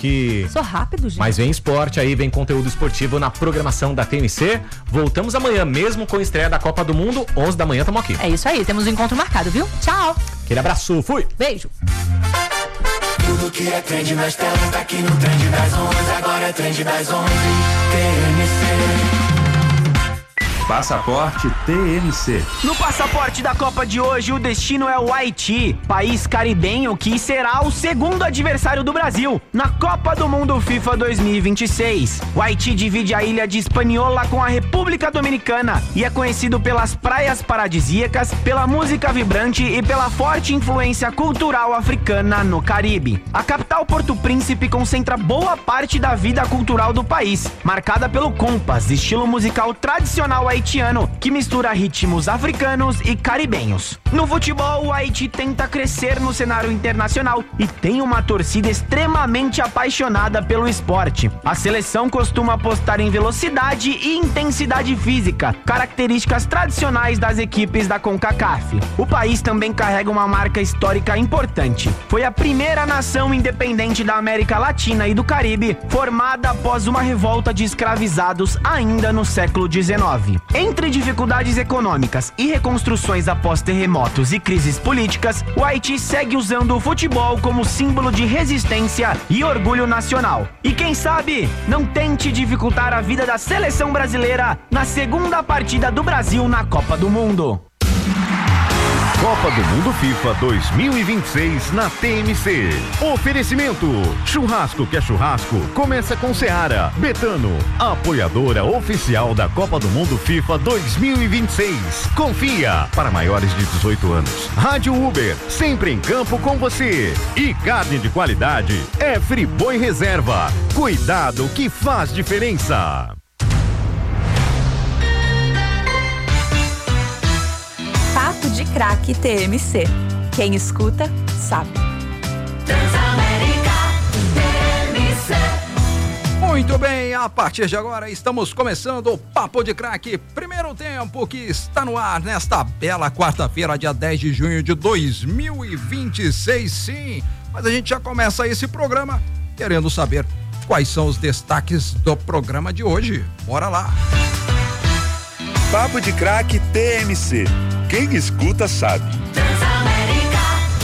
aqui. Sou rápido, gente. Mas vem esporte aí, vem conteúdo esportivo na programação da TMC. Voltamos amanhã, mesmo com a estreia da Copa do Mundo, 11 da manhã, tamo aqui. É isso aí, temos um encontro marcado, viu? Tchau. Aquele abraço, fui. Beijo. Tudo que é trend nas telas tá aqui no Trend das 11. Agora é Trend das 11. TMC. Passaporte TMC. No passaporte da Copa de hoje, o destino é o Haiti, país caribenho que será o segundo adversário do Brasil na Copa do Mundo FIFA 2026. O Haiti divide a ilha de Hispaniola com a República Dominicana e é conhecido pelas praias paradisíacas, pela música vibrante e pela forte influência cultural africana no Caribe. A capital Porto Príncipe concentra boa parte da vida cultural do país, marcada pelo compas, estilo musical tradicional haitiano, que mistura ritmos africanos e caribenhos. No futebol, o Haiti tenta crescer no cenário internacional e tem uma torcida extremamente apaixonada pelo esporte. A seleção costuma apostar em velocidade e intensidade física, características tradicionais das equipes da CONCACAF. O país também carrega uma marca histórica importante. Foi a primeira nação independente da América Latina e do Caribe, formada após uma revolta de escravizados ainda no século XIX. Entre dificuldades econômicas e reconstruções após terremotos e crises políticas, o Haiti segue usando o futebol como símbolo de resistência e orgulho nacional. E quem sabe, não tente dificultar a vida da seleção brasileira na segunda partida do Brasil na Copa do Mundo. Copa do Mundo FIFA 2026 na TMC. Oferecimento: churrasco que é churrasco, começa com Seara. Betano, apoiadora oficial da Copa do Mundo FIFA 2026. Confia, para maiores de 18 anos. Rádio Uber, sempre em campo com você. E carne de qualidade é Friboi Reserva. Cuidado que faz diferença. Papo de Craque TMC. Quem escuta, sabe. Transamérica TMC. Muito bem, a partir de agora estamos começando o Papo de Craque, primeiro tempo que está no ar nesta bela quarta-feira, dia 10 de junho de 2026, sim. Mas a gente já começa esse programa querendo saber quais são os destaques do programa de hoje. Bora lá. Papo de Craque TMC. Quem escuta sabe. Transamérica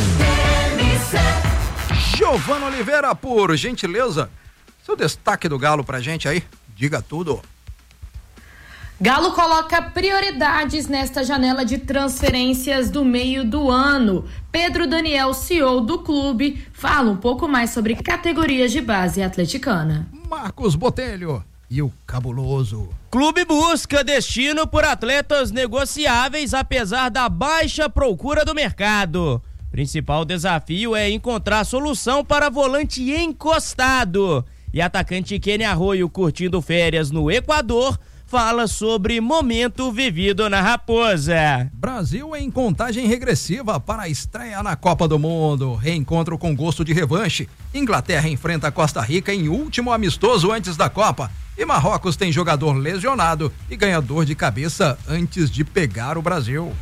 TMC. Giovana Oliveira, por gentileza, seu destaque do Galo pra gente aí, diga tudo. Galo coloca prioridades nesta janela de transferências do meio do ano. Pedro Daniel, CEO do clube, fala um pouco mais sobre categorias de base atleticana. Marcos Botelho e o cabuloso. Clube busca destino por atletas negociáveis apesar da baixa procura do mercado. Principal desafio é encontrar solução para volante encostado. E atacante Kenny Arroio, curtindo férias no Equador, fala sobre momento vivido na Raposa. Brasil em contagem regressiva para a estreia na Copa do Mundo. Reencontro com gosto de revanche. Inglaterra enfrenta a Costa Rica em último amistoso antes da Copa. E Marrocos tem jogador lesionado e ganha dor de cabeça antes de pegar o Brasil.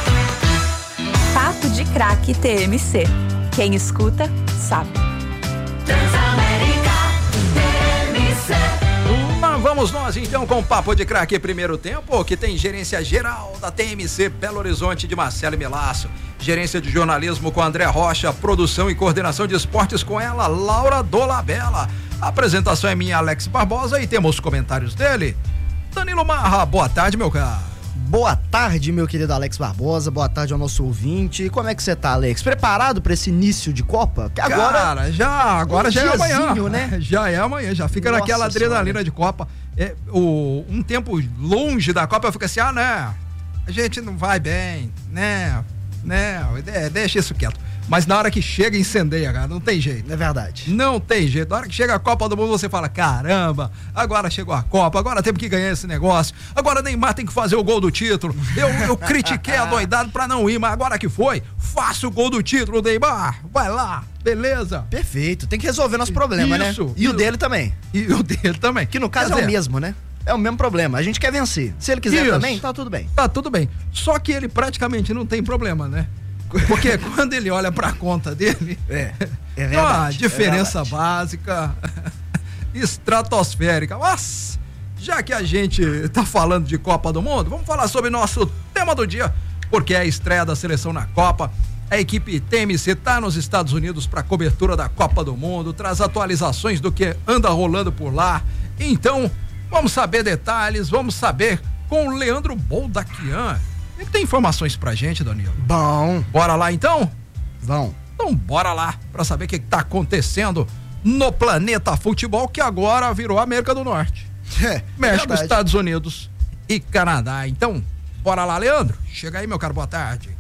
Papo de Craque TMC. Quem escuta, sabe. Transamérica TMC. Lá vamos nós então com o Papo de Craque primeiro tempo, que tem gerência geral da TMC Belo Horizonte de Marcelo Melasso, gerência de jornalismo com André Rocha, produção e coordenação de esportes com ela, Laura Dolabella. A apresentação é minha, Alex Barbosa, e temos comentários dele, Danilo Marra. Boa tarde, meu caro. Boa tarde, meu querido Alex Barbosa, boa tarde ao nosso ouvinte. E como é que você tá, Alex? Preparado para esse início de Copa? Que agora, cara, agora já é amanhã, né? Já é amanhã, já fica Nossa naquela adrenalina senhora. de Copa. Um tempo longe da Copa, fica assim, né? A gente não vai bem, né? Deixa isso quieto. Mas na hora que chega, incendeia, cara, não tem jeito. É verdade. Não tem jeito. Na hora que chega a Copa do Mundo, você fala, caramba, agora chegou a Copa, agora temos que ganhar esse negócio. Agora Neymar tem que fazer o gol do título. Eu critiquei a doidado pra não ir, mas agora que foi, faça o gol do título, Neymar. Vai lá, beleza? Perfeito, tem que resolver nosso problema, né? E o dele também. E o dele também. Que no caso é o mesmo, né? É o mesmo problema, a gente quer vencer. Se ele quiser também, tá tudo bem. Tá tudo bem. Só que ele praticamente não tem problema, né? Porque quando ele olha pra conta dele, É verdade. Uma diferença básica, estratosférica. Mas, já que a gente tá falando de Copa do Mundo, vamos falar sobre nosso tema do dia, porque é a estreia da seleção na Copa. A equipe TMC tá nos Estados Unidos para cobertura da Copa do Mundo, traz atualizações do que anda rolando por lá. Então, vamos saber detalhes, vamos saber com o Leandro Boldaquian. Ele tem informações pra gente, Danilo? Bom. Bora lá então? Vão. Então bora lá pra saber o que tá acontecendo no planeta futebol, que agora virou América do Norte. México, Estados Unidos e Canadá. Então, bora lá, Leandro. Chega aí, meu caro, boa tarde.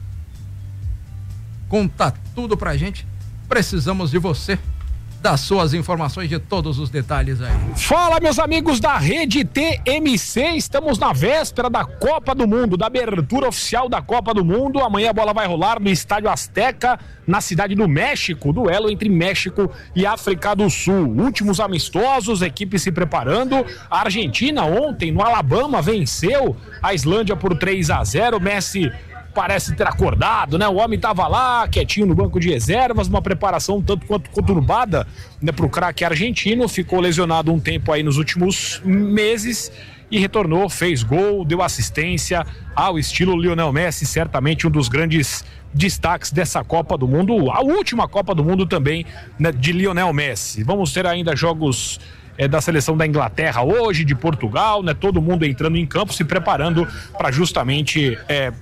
Conta tudo pra gente. Precisamos de você, das suas informações, de todos os detalhes aí. Fala, meus amigos da Rede TMC, estamos na véspera da Copa do Mundo, da abertura oficial da Copa do Mundo. Amanhã a bola vai rolar no Estádio Azteca, na cidade do México, duelo entre México e África do Sul. Últimos amistosos, equipe se preparando. A Argentina ontem no Alabama venceu a Islândia por 3-0. Messi parece ter acordado, né? O homem tava lá, quietinho no banco de reservas, uma preparação tanto quanto conturbada, né, pro craque argentino, ficou lesionado um tempo aí nos últimos meses e retornou, fez gol, deu assistência ao estilo Lionel Messi, certamente um dos grandes destaques dessa Copa do Mundo, a última Copa do Mundo também, né, de Lionel Messi. Vamos ter ainda jogos da seleção da Inglaterra hoje, de Portugal, né? Todo mundo entrando em campo, se preparando para justamente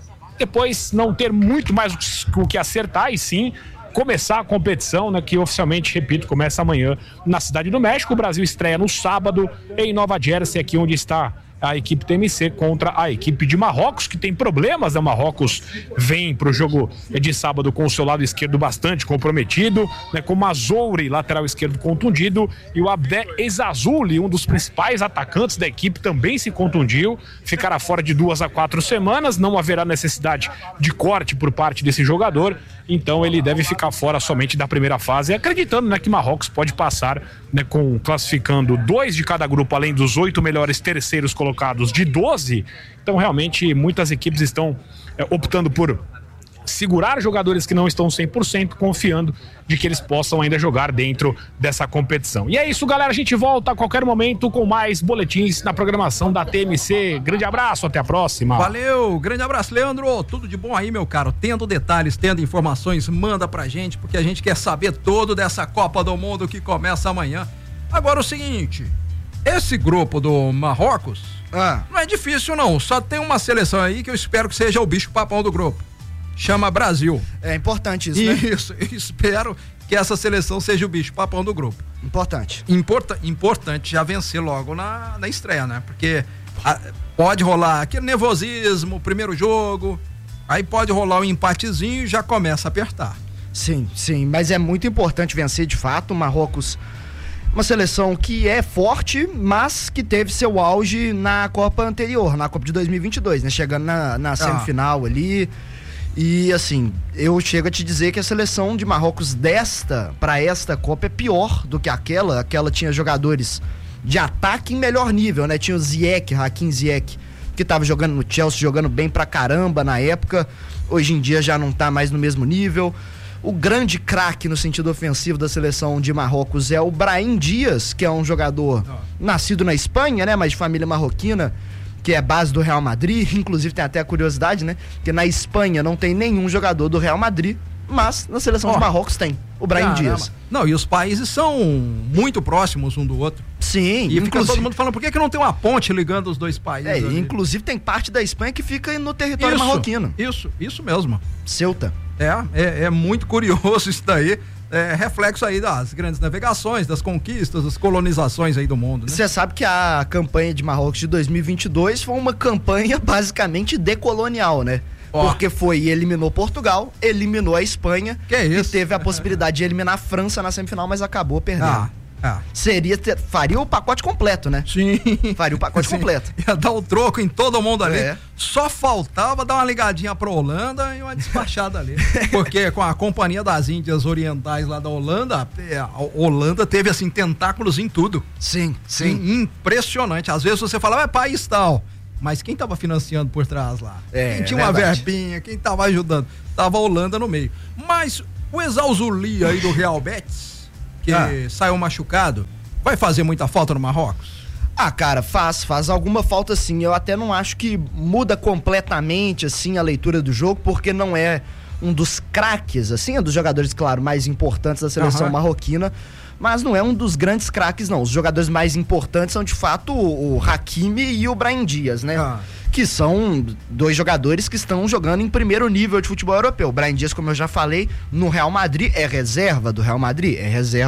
depois não ter muito mais o que acertar e sim começar a competição, né, que oficialmente, repito, começa amanhã na Cidade do México. O Brasil estreia no sábado em Nova Jersey, aqui onde está a equipe TMC contra a equipe de Marrocos, que tem problemas, né? Marrocos vem pro jogo de sábado com o seu lado esquerdo bastante comprometido, né? Com o Mazouri, lateral esquerdo, contundido, e o Abdé Ezzazzouli, um dos principais atacantes da equipe, também se contundiu, ficará fora de 2 a 4 semanas, não haverá necessidade de corte por parte desse jogador, então ele deve ficar fora somente da primeira fase, acreditando, né, que Marrocos pode passar, né, classificando 2 de cada grupo, além dos 8 melhores terceiros colocados de 12, então realmente muitas equipes estão optando por segurar jogadores que não estão 100%, confiando de que eles possam ainda jogar dentro dessa competição. E é isso, galera, a gente volta a qualquer momento com mais boletins na programação da TMC. Grande abraço, até a próxima. Valeu, grande abraço, Leandro, tudo de bom aí, meu caro. Tendo detalhes, tendo informações, manda pra gente, porque a gente quer saber todo dessa Copa do Mundo que começa amanhã. Agora o seguinte, esse grupo do Marrocos não é difícil não, só tem uma seleção aí que eu espero que seja o bicho papão do grupo. Chama Brasil. É importante isso, né? Isso, eu espero que essa seleção seja o bicho papão do grupo. Importante. Importante já vencer logo na estreia, né? Porque pode rolar aquele nervosismo, primeiro jogo, aí pode rolar um empatezinho e já começa a apertar. Sim, mas é muito importante vencer de fato. O Marrocos, uma seleção que é forte, mas que teve seu auge na Copa anterior, na Copa de 2022, né? Chegando na semifinal ali. E assim, eu chego a te dizer que a seleção de Marrocos para esta Copa é pior do que aquela. Aquela tinha jogadores de ataque em melhor nível, né? Tinha o Hakim Ziyech, que tava jogando no Chelsea, jogando bem pra caramba na época. Hoje em dia já não tá mais no mesmo nível. O grande craque no sentido ofensivo da seleção de Marrocos é o Brahim Dias, que é um jogador nascido na Espanha, né? Mas de família marroquina, que é base do Real Madrid. Inclusive tem até a curiosidade, né? Que na Espanha não tem nenhum jogador do Real Madrid, mas na seleção de Marrocos tem o Brahim Dias. Não, e os países são muito próximos um do outro. Sim. E fica todo mundo falando, por que não tem uma ponte ligando os dois países? Inclusive tem parte da Espanha que fica no território marroquino. Isso mesmo. Ceuta. É muito curioso isso daí. Reflexo aí das grandes navegações, das conquistas, das colonizações aí do mundo, né? Você sabe que a campanha de Marrocos de 2022 foi uma campanha basicamente decolonial, né? Porque eliminou Portugal, eliminou a Espanha e teve a possibilidade de eliminar a França na semifinal, mas acabou perdendo. Faria o pacote completo, né? Sim. Faria o pacote completo. Ia dar o troco em todo mundo ali. Só faltava dar uma ligadinha pra Holanda e uma despachada ali. Porque com a Companhia das Índias Orientais lá da Holanda, a Holanda teve assim tentáculos em tudo. Sim. Impressionante. Às vezes você falava, é país tal. Mas quem tava financiando por trás lá? Quem tinha uma verbinha, quem tava ajudando? Tava a Holanda no meio. Mas O Exausuli aí do Real Betis, que saiu machucado, vai fazer muita falta no Marrocos? Cara, faz alguma falta sim. Eu até não acho que muda completamente assim a leitura do jogo, porque não é um dos craques, assim, é dos jogadores, claro, mais importantes da seleção marroquina, mas não é um dos grandes craques, não. Os jogadores mais importantes são, de fato, o Hakimi e o Brahim Dias, né? Que são dois jogadores que estão jogando em primeiro nível de futebol europeu. O Brahim Dias, como eu já falei, no Real Madrid, é reserva do Real Madrid,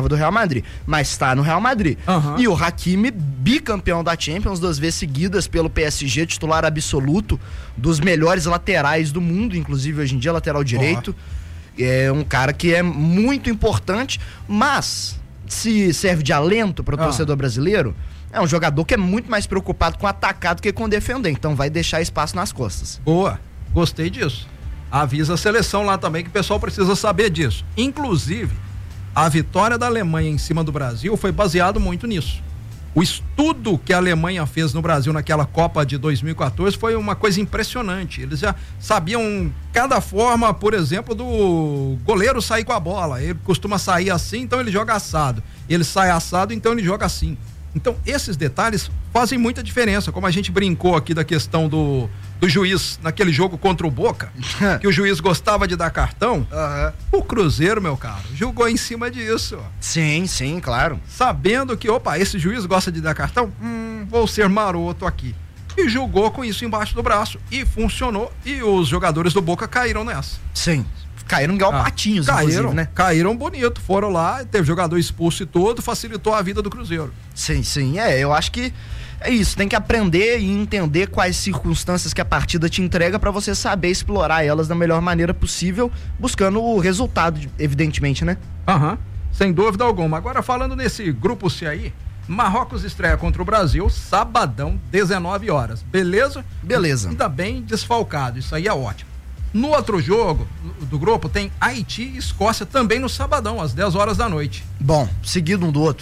mas está no Real Madrid. E o Hakimi, bicampeão da Champions, 2 vezes seguidas pelo PSG, titular absoluto, dos melhores laterais do mundo, inclusive hoje em dia, lateral direito. É um cara que é muito importante, mas se serve de alento para o torcedor brasileiro, é um jogador que é muito mais preocupado com atacar do que com defender, então vai deixar espaço nas costas. Boa, gostei disso. Avisa a seleção lá também que o pessoal precisa saber disso. Inclusive, a vitória da Alemanha em cima do Brasil foi baseado muito nisso. O estudo que a Alemanha fez no Brasil naquela Copa de 2014 foi uma coisa impressionante. Eles já sabiam cada forma, por exemplo, do goleiro sair com a bola. Ele costuma sair assim, então ele joga assado. Ele sai assado, então ele joga assim. Então, esses detalhes fazem muita diferença, como a gente brincou aqui da questão do juiz naquele jogo contra o Boca, que o juiz gostava de dar cartão. O Cruzeiro, meu caro, jogou em cima disso. Sim, claro. Sabendo que, esse juiz gosta de dar cartão, vou ser maroto aqui. E jogou com isso embaixo do braço. E funcionou, e os jogadores do Boca caíram nessa. Sim. Caíram igual patinhos, inclusive, né? Caíram bonito, foram lá, teve jogador expulso e todo, facilitou a vida do Cruzeiro. Sim, eu acho que é isso, tem que aprender e entender quais circunstâncias que a partida te entrega para você saber explorar elas da melhor maneira possível, buscando o resultado, evidentemente, né? Sem dúvida alguma. Agora, falando nesse grupo C aí, Marrocos estreia contra o Brasil, sabadão, 19 horas, beleza? Beleza. Ainda bem desfalcado, isso aí é ótimo. No outro jogo do grupo tem Haiti e Escócia também no sabadão, às 10 horas da noite. Bom, seguido um do outro.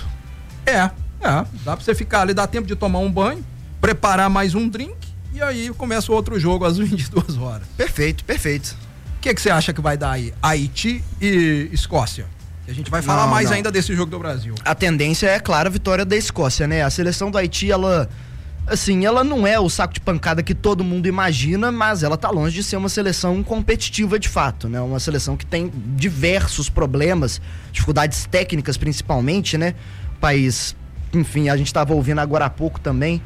Dá pra você ficar ali, dá tempo de tomar um banho, preparar mais um drink e aí começa o outro jogo às 22 horas. Perfeito. O que você acha que vai dar aí? Haiti e Escócia? A gente vai falar mais ainda desse jogo do Brasil. A tendência é, claro, a vitória da Escócia, né? A seleção do Haiti, ela não é o saco de pancada que todo mundo imagina, mas ela tá longe de ser uma seleção competitiva de fato, né? Uma seleção que tem diversos problemas, dificuldades técnicas principalmente, né? O país, enfim, a gente tava ouvindo agora há pouco também,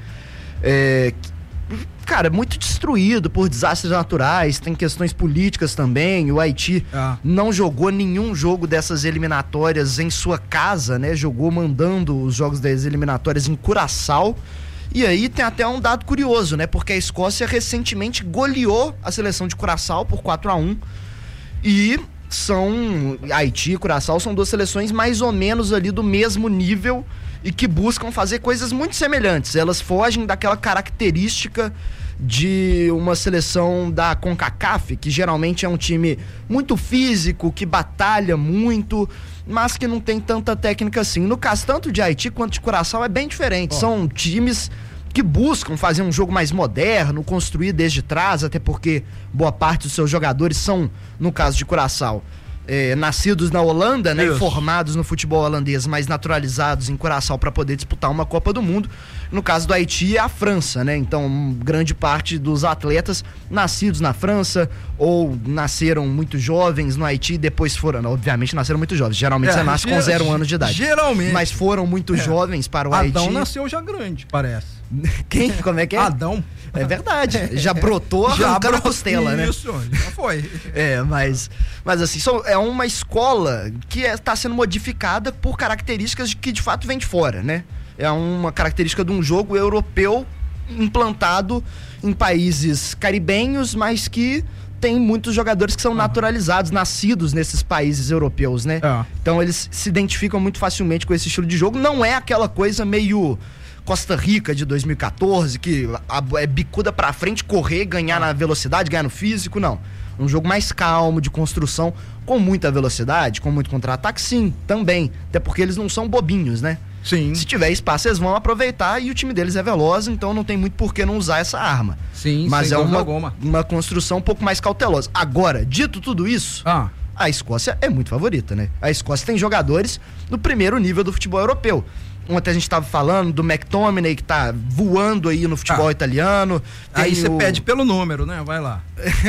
muito destruído por desastres naturais, tem questões políticas também. O Haiti não jogou nenhum jogo dessas eliminatórias em sua casa, né? Jogou mandando os jogos das eliminatórias em Curaçao. E aí tem até um dado curioso, né? Porque a Escócia recentemente goleou a seleção de Curaçao por 4-1. E Haiti e Curaçao são 2 seleções mais ou menos ali do mesmo nível e que buscam fazer coisas muito semelhantes. Elas fogem daquela característica de uma seleção da CONCACAF, que geralmente é um time muito físico, que batalha muito, mas que não tem tanta técnica assim. No caso tanto de Haiti quanto de Curaçao é bem diferente. São times que buscam fazer um jogo mais moderno, construir desde trás, até porque boa parte dos seus jogadores são, no caso de Curaçao, nascidos na Holanda, né, formados no futebol holandês, mas naturalizados em Curaçao para poder disputar uma Copa do Mundo. No caso do Haiti é a França, né? Então, grande parte dos atletas nascidos na França ou nasceram muito jovens no Haiti e depois foram, obviamente nasceram muito jovens. Geralmente você nasce com 0 anos de idade. Geralmente. Mas foram muito jovens para o Haiti. Adão nasceu já grande, parece. Quem? Como é que é? Adão. É verdade. Já brotou arrancando a costela, né? Isso, já foi. Mas assim, é uma escola que está sendo modificada por características que de fato vem de fora, né? É uma característica de um jogo europeu implantado em países caribenhos, mas que tem muitos jogadores que são naturalizados, nascidos nesses países europeus, né? Então eles se identificam muito facilmente com esse estilo de jogo. Não é aquela coisa meio Costa Rica de 2014, que é bicuda pra frente, correr, ganhar na velocidade, ganhar no físico, não. Um jogo mais calmo, de construção, com muita velocidade, com muito contra-ataque, sim, também. Até porque eles não são bobinhos, né? Sim. Se tiver espaço, eles vão aproveitar e o time deles é veloz, então não tem muito por que não usar essa arma. Sim, mas é uma construção um pouco mais cautelosa. Agora, dito tudo isso, a Escócia é muito favorita, né? A Escócia tem jogadores no primeiro nível do futebol europeu. Ontem a gente estava falando do McTominay, que tá voando aí no futebol italiano. Aí você pede pelo número, né? Vai lá.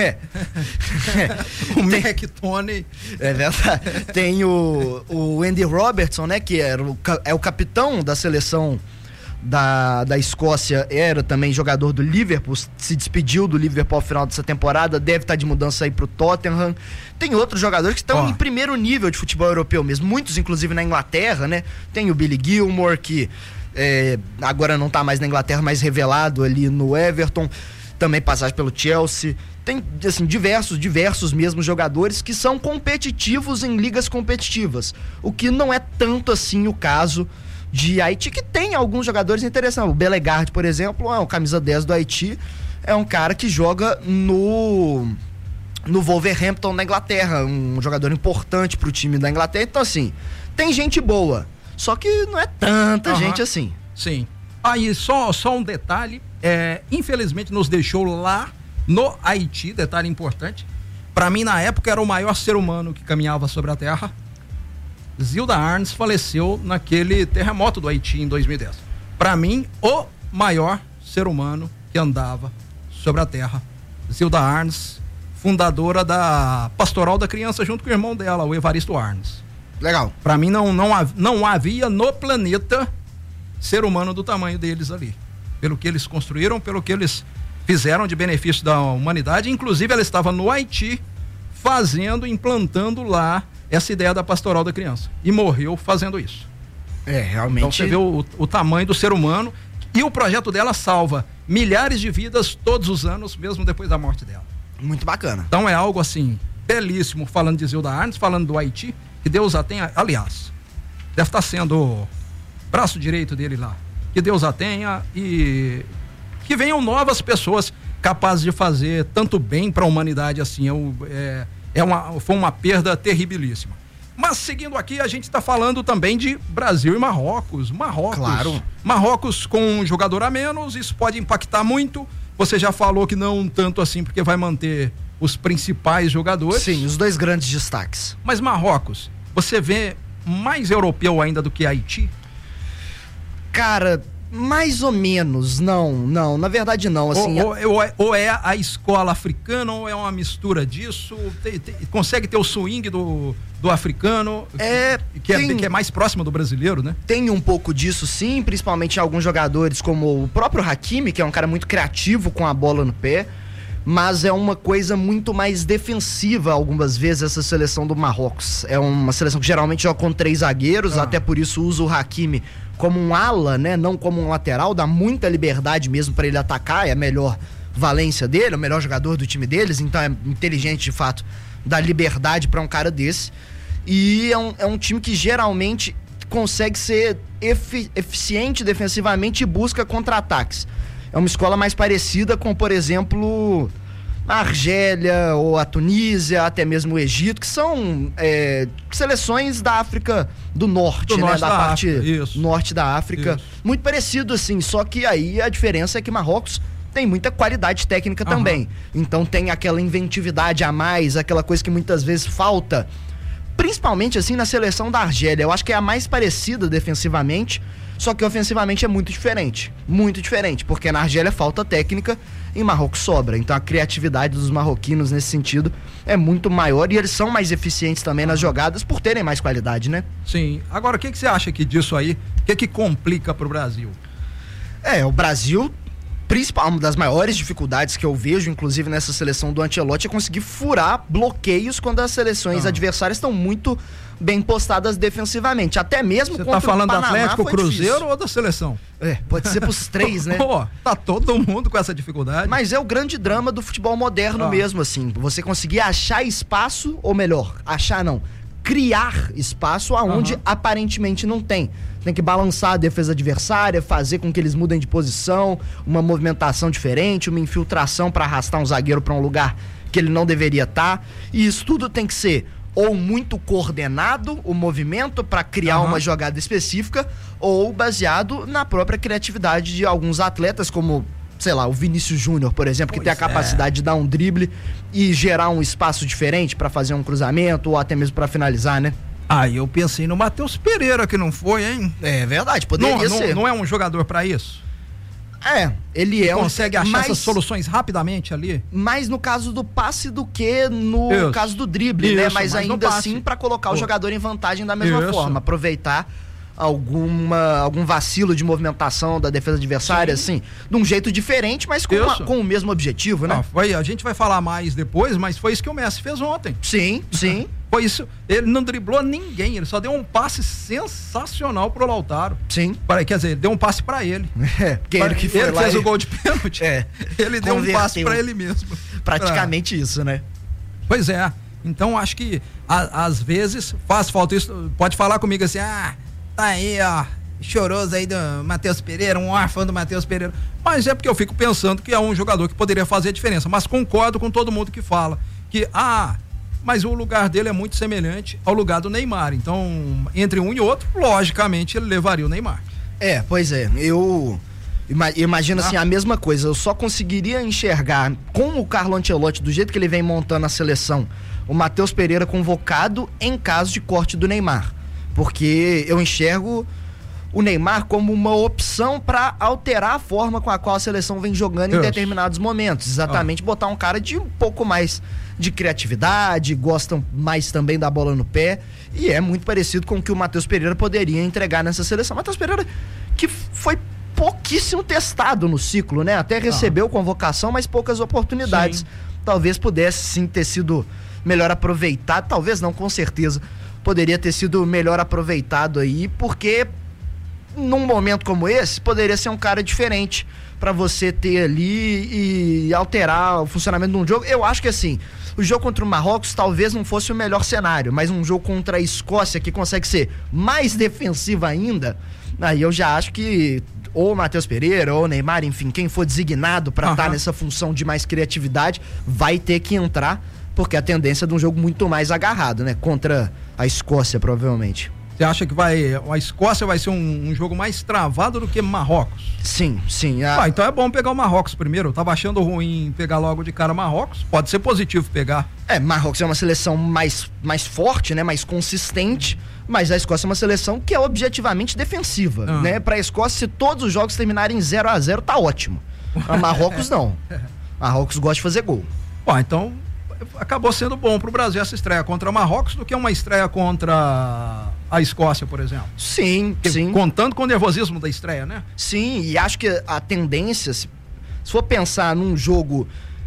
O McTominay. É verdade. Tem o Andy Robertson, né? Que é o capitão da seleção da Escócia, era também jogador do Liverpool, se despediu do Liverpool ao final dessa temporada, deve estar de mudança aí pro Tottenham. Tem outros jogadores que estão em primeiro nível de futebol europeu mesmo, muitos inclusive na Inglaterra, né? Tem o Billy Gilmour, que agora não tá mais na Inglaterra, mas revelado ali no Everton, também passagem pelo Chelsea. Tem, assim, diversos mesmo jogadores que são competitivos em ligas competitivas, o que não é tanto assim o caso de Haiti, que tem alguns jogadores interessantes. O Bellegarde, por exemplo, é um camisa 10 do Haiti, é um cara que joga no Wolverhampton, na Inglaterra, um jogador importante pro time da Inglaterra. Então, assim, tem gente boa, só que não é tanta gente assim. Sim. Aí, só um detalhe, infelizmente nos deixou lá no Haiti, detalhe importante, pra mim na época era o maior ser humano que caminhava sobre a terra. Zilda Arnes faleceu naquele terremoto do Haiti em 2010. Para mim, o maior ser humano que andava sobre a terra. Zilda Arnes, fundadora da Pastoral da Criança, junto com o irmão dela, o Evaristo Arnes. Legal. Para mim, não havia no planeta ser humano do tamanho deles ali. Pelo que eles construíram, pelo que eles fizeram de benefício da humanidade. Inclusive, ela estava no Haiti implantando lá essa ideia da Pastoral da Criança. E morreu fazendo isso. Realmente. Então você vê o tamanho do ser humano, e o projeto dela salva milhares de vidas todos os anos, mesmo depois da morte dela. Muito bacana. Então é algo assim, belíssimo, falando de Zilda Arnes, falando do Haiti, que Deus a tenha, aliás, deve estar sendo o braço direito dele lá. Que Deus a tenha e que venham novas pessoas capazes de fazer tanto bem para a humanidade assim. Foi uma perda terribilíssima. Mas seguindo aqui, a gente está falando também de Brasil e Marrocos. Claro. Marrocos com um jogador a menos, isso pode impactar muito. Você já falou que não tanto assim, porque vai manter os principais jogadores. Sim, os dois grandes destaques. Mas Marrocos, você vê mais europeu ainda do que Haiti? Cara, mais ou menos, não, na verdade não, assim... Ou é a escola africana, ou é uma mistura disso, consegue ter o swing do africano, que é mais próximo do brasileiro, né? Tem um pouco disso sim, principalmente em alguns jogadores como o próprio Hakimi, que é um cara muito criativo com a bola no pé, mas é uma coisa muito mais defensiva algumas vezes essa seleção do Marrocos. É uma seleção que geralmente joga com 3 zagueiros, até por isso usa o Hakimi como um ala, né? Não como um lateral, dá muita liberdade mesmo para ele atacar, é a melhor valência dele, é o melhor jogador do time deles, então é inteligente de fato dar liberdade para um cara desse. E é um time que geralmente consegue ser eficiente defensivamente e busca contra-ataques. É uma escola mais parecida com, por exemplo, a Argélia ou a Tunísia, até mesmo o Egito, que são seleções da África do Norte, né? Da parte norte da África. Isso. Muito parecido, assim, só que aí a diferença é que Marrocos tem muita qualidade técnica também. Então tem aquela inventividade a mais, aquela coisa que muitas vezes falta, principalmente assim na seleção da Argélia. Eu acho que é a mais parecida defensivamente, só que ofensivamente é muito diferente, porque na Argélia falta técnica e em Marrocos sobra. Então a criatividade dos marroquinos nesse sentido é muito maior e eles são mais eficientes também nas jogadas por terem mais qualidade, né? Sim. Agora, o que você acha que disso aí, o que complica pro Brasil? O Brasil, uma das maiores dificuldades que eu vejo, inclusive nessa seleção do Ancelotti, é conseguir furar bloqueios quando as seleções adversárias estão muito bem postadas defensivamente, até mesmo contra o Panamá. Você tá falando do Atlético, Cruzeiro difícil. Ou da seleção? Pode ser pros 3, né? Tá todo mundo com essa dificuldade. Mas é o grande drama do futebol moderno mesmo, assim, você conseguir achar espaço, ou melhor, criar espaço aonde aparentemente não tem. Tem que balançar a defesa adversária, fazer com que eles mudem de posição, uma movimentação diferente, uma infiltração para arrastar um zagueiro para um lugar que ele não deveria estar. E isso tudo tem que ser ou muito coordenado, o movimento para criar uma jogada específica, ou baseado na própria criatividade de alguns atletas, como sei lá, o Vinícius Júnior, por exemplo, que tem a capacidade de dar um drible e gerar um espaço diferente pra fazer um cruzamento ou até mesmo pra finalizar, né? Eu pensei no Matheus Pereira, que não foi, hein? É verdade, poderia ser. Não é um jogador pra isso? Ele consegue achar essas soluções rapidamente ali? Mais no caso do passe do que no caso do drible, né? Mas ainda assim pra colocar o jogador em vantagem da mesma forma, aproveitar algum vacilo de movimentação da defesa adversária, assim, de um jeito diferente, mas com o mesmo objetivo, né? A gente vai falar mais depois, mas foi isso que o Messi fez ontem. Sim. Foi isso, ele não driblou ninguém, ele só deu um passe sensacional pro Lautaro. Sim. Quer dizer, deu um passe pra ele. Porque ele que foi ele lá fez o gol de pênalti. Ele deu um passe pra ele mesmo. Praticamente isso, né? Pois é. Então acho que às vezes faz falta isso. Pode falar comigo assim, tá aí, ó, choroso aí do Matheus Pereira, um órfão do Matheus Pereira. Mas é porque eu fico pensando que é um jogador que poderia fazer a diferença. Mas concordo com todo mundo que fala que, mas o lugar dele é muito semelhante ao lugar do Neymar. Então, entre um e outro, logicamente, ele levaria o Neymar. Pois é. Eu imagino assim, a mesma coisa. Eu só conseguiria enxergar com o Carlo Ancelotti, do jeito que ele vem montando a seleção, o Matheus Pereira convocado em caso de corte do Neymar. Porque eu enxergo o Neymar como uma opção para alterar a forma com a qual a seleção vem jogando em determinados momentos. Exatamente, botar um cara de um pouco mais de criatividade, gostam mais também da bola no pé, e é muito parecido com o que o Matheus Pereira poderia entregar nessa seleção. Matheus Pereira, que foi pouquíssimo testado no ciclo, né? Até recebeu convocação, mas poucas oportunidades. Sim. Talvez pudesse sim ter sido melhor aproveitado, talvez não, com certeza poderia ter sido melhor aproveitado aí, porque num momento como esse, poderia ser um cara diferente pra você ter ali e alterar o funcionamento de um jogo. Eu acho que assim, o jogo contra o Marrocos talvez não fosse o melhor cenário, mas um jogo contra a Escócia que consegue ser mais defensiva ainda, aí eu já acho que ou o Matheus Pereira ou o Neymar, enfim, quem for designado pra estar nessa função de mais criatividade, vai ter que entrar, porque a tendência é de um jogo muito mais agarrado, né? Contra a Escócia, provavelmente. Você acha que a Escócia vai ser um jogo mais travado do que Marrocos? Sim. Então é bom pegar o Marrocos primeiro. Eu tava achando ruim pegar logo de cara Marrocos. Pode ser positivo pegar. Marrocos é uma seleção mais forte, né? Mais consistente. Mas a Escócia é uma seleção que é objetivamente defensiva, né? Pra Escócia, se todos os jogos terminarem 0-0, tá ótimo. A Marrocos não. Marrocos gosta de fazer gol. Então acabou sendo bom pro Brasil essa estreia contra Marrocos do que uma estreia contra a Escócia, por exemplo. Sim. Contando com o nervosismo da estreia, né? Sim, e acho que a tendência, se for pensar num jogo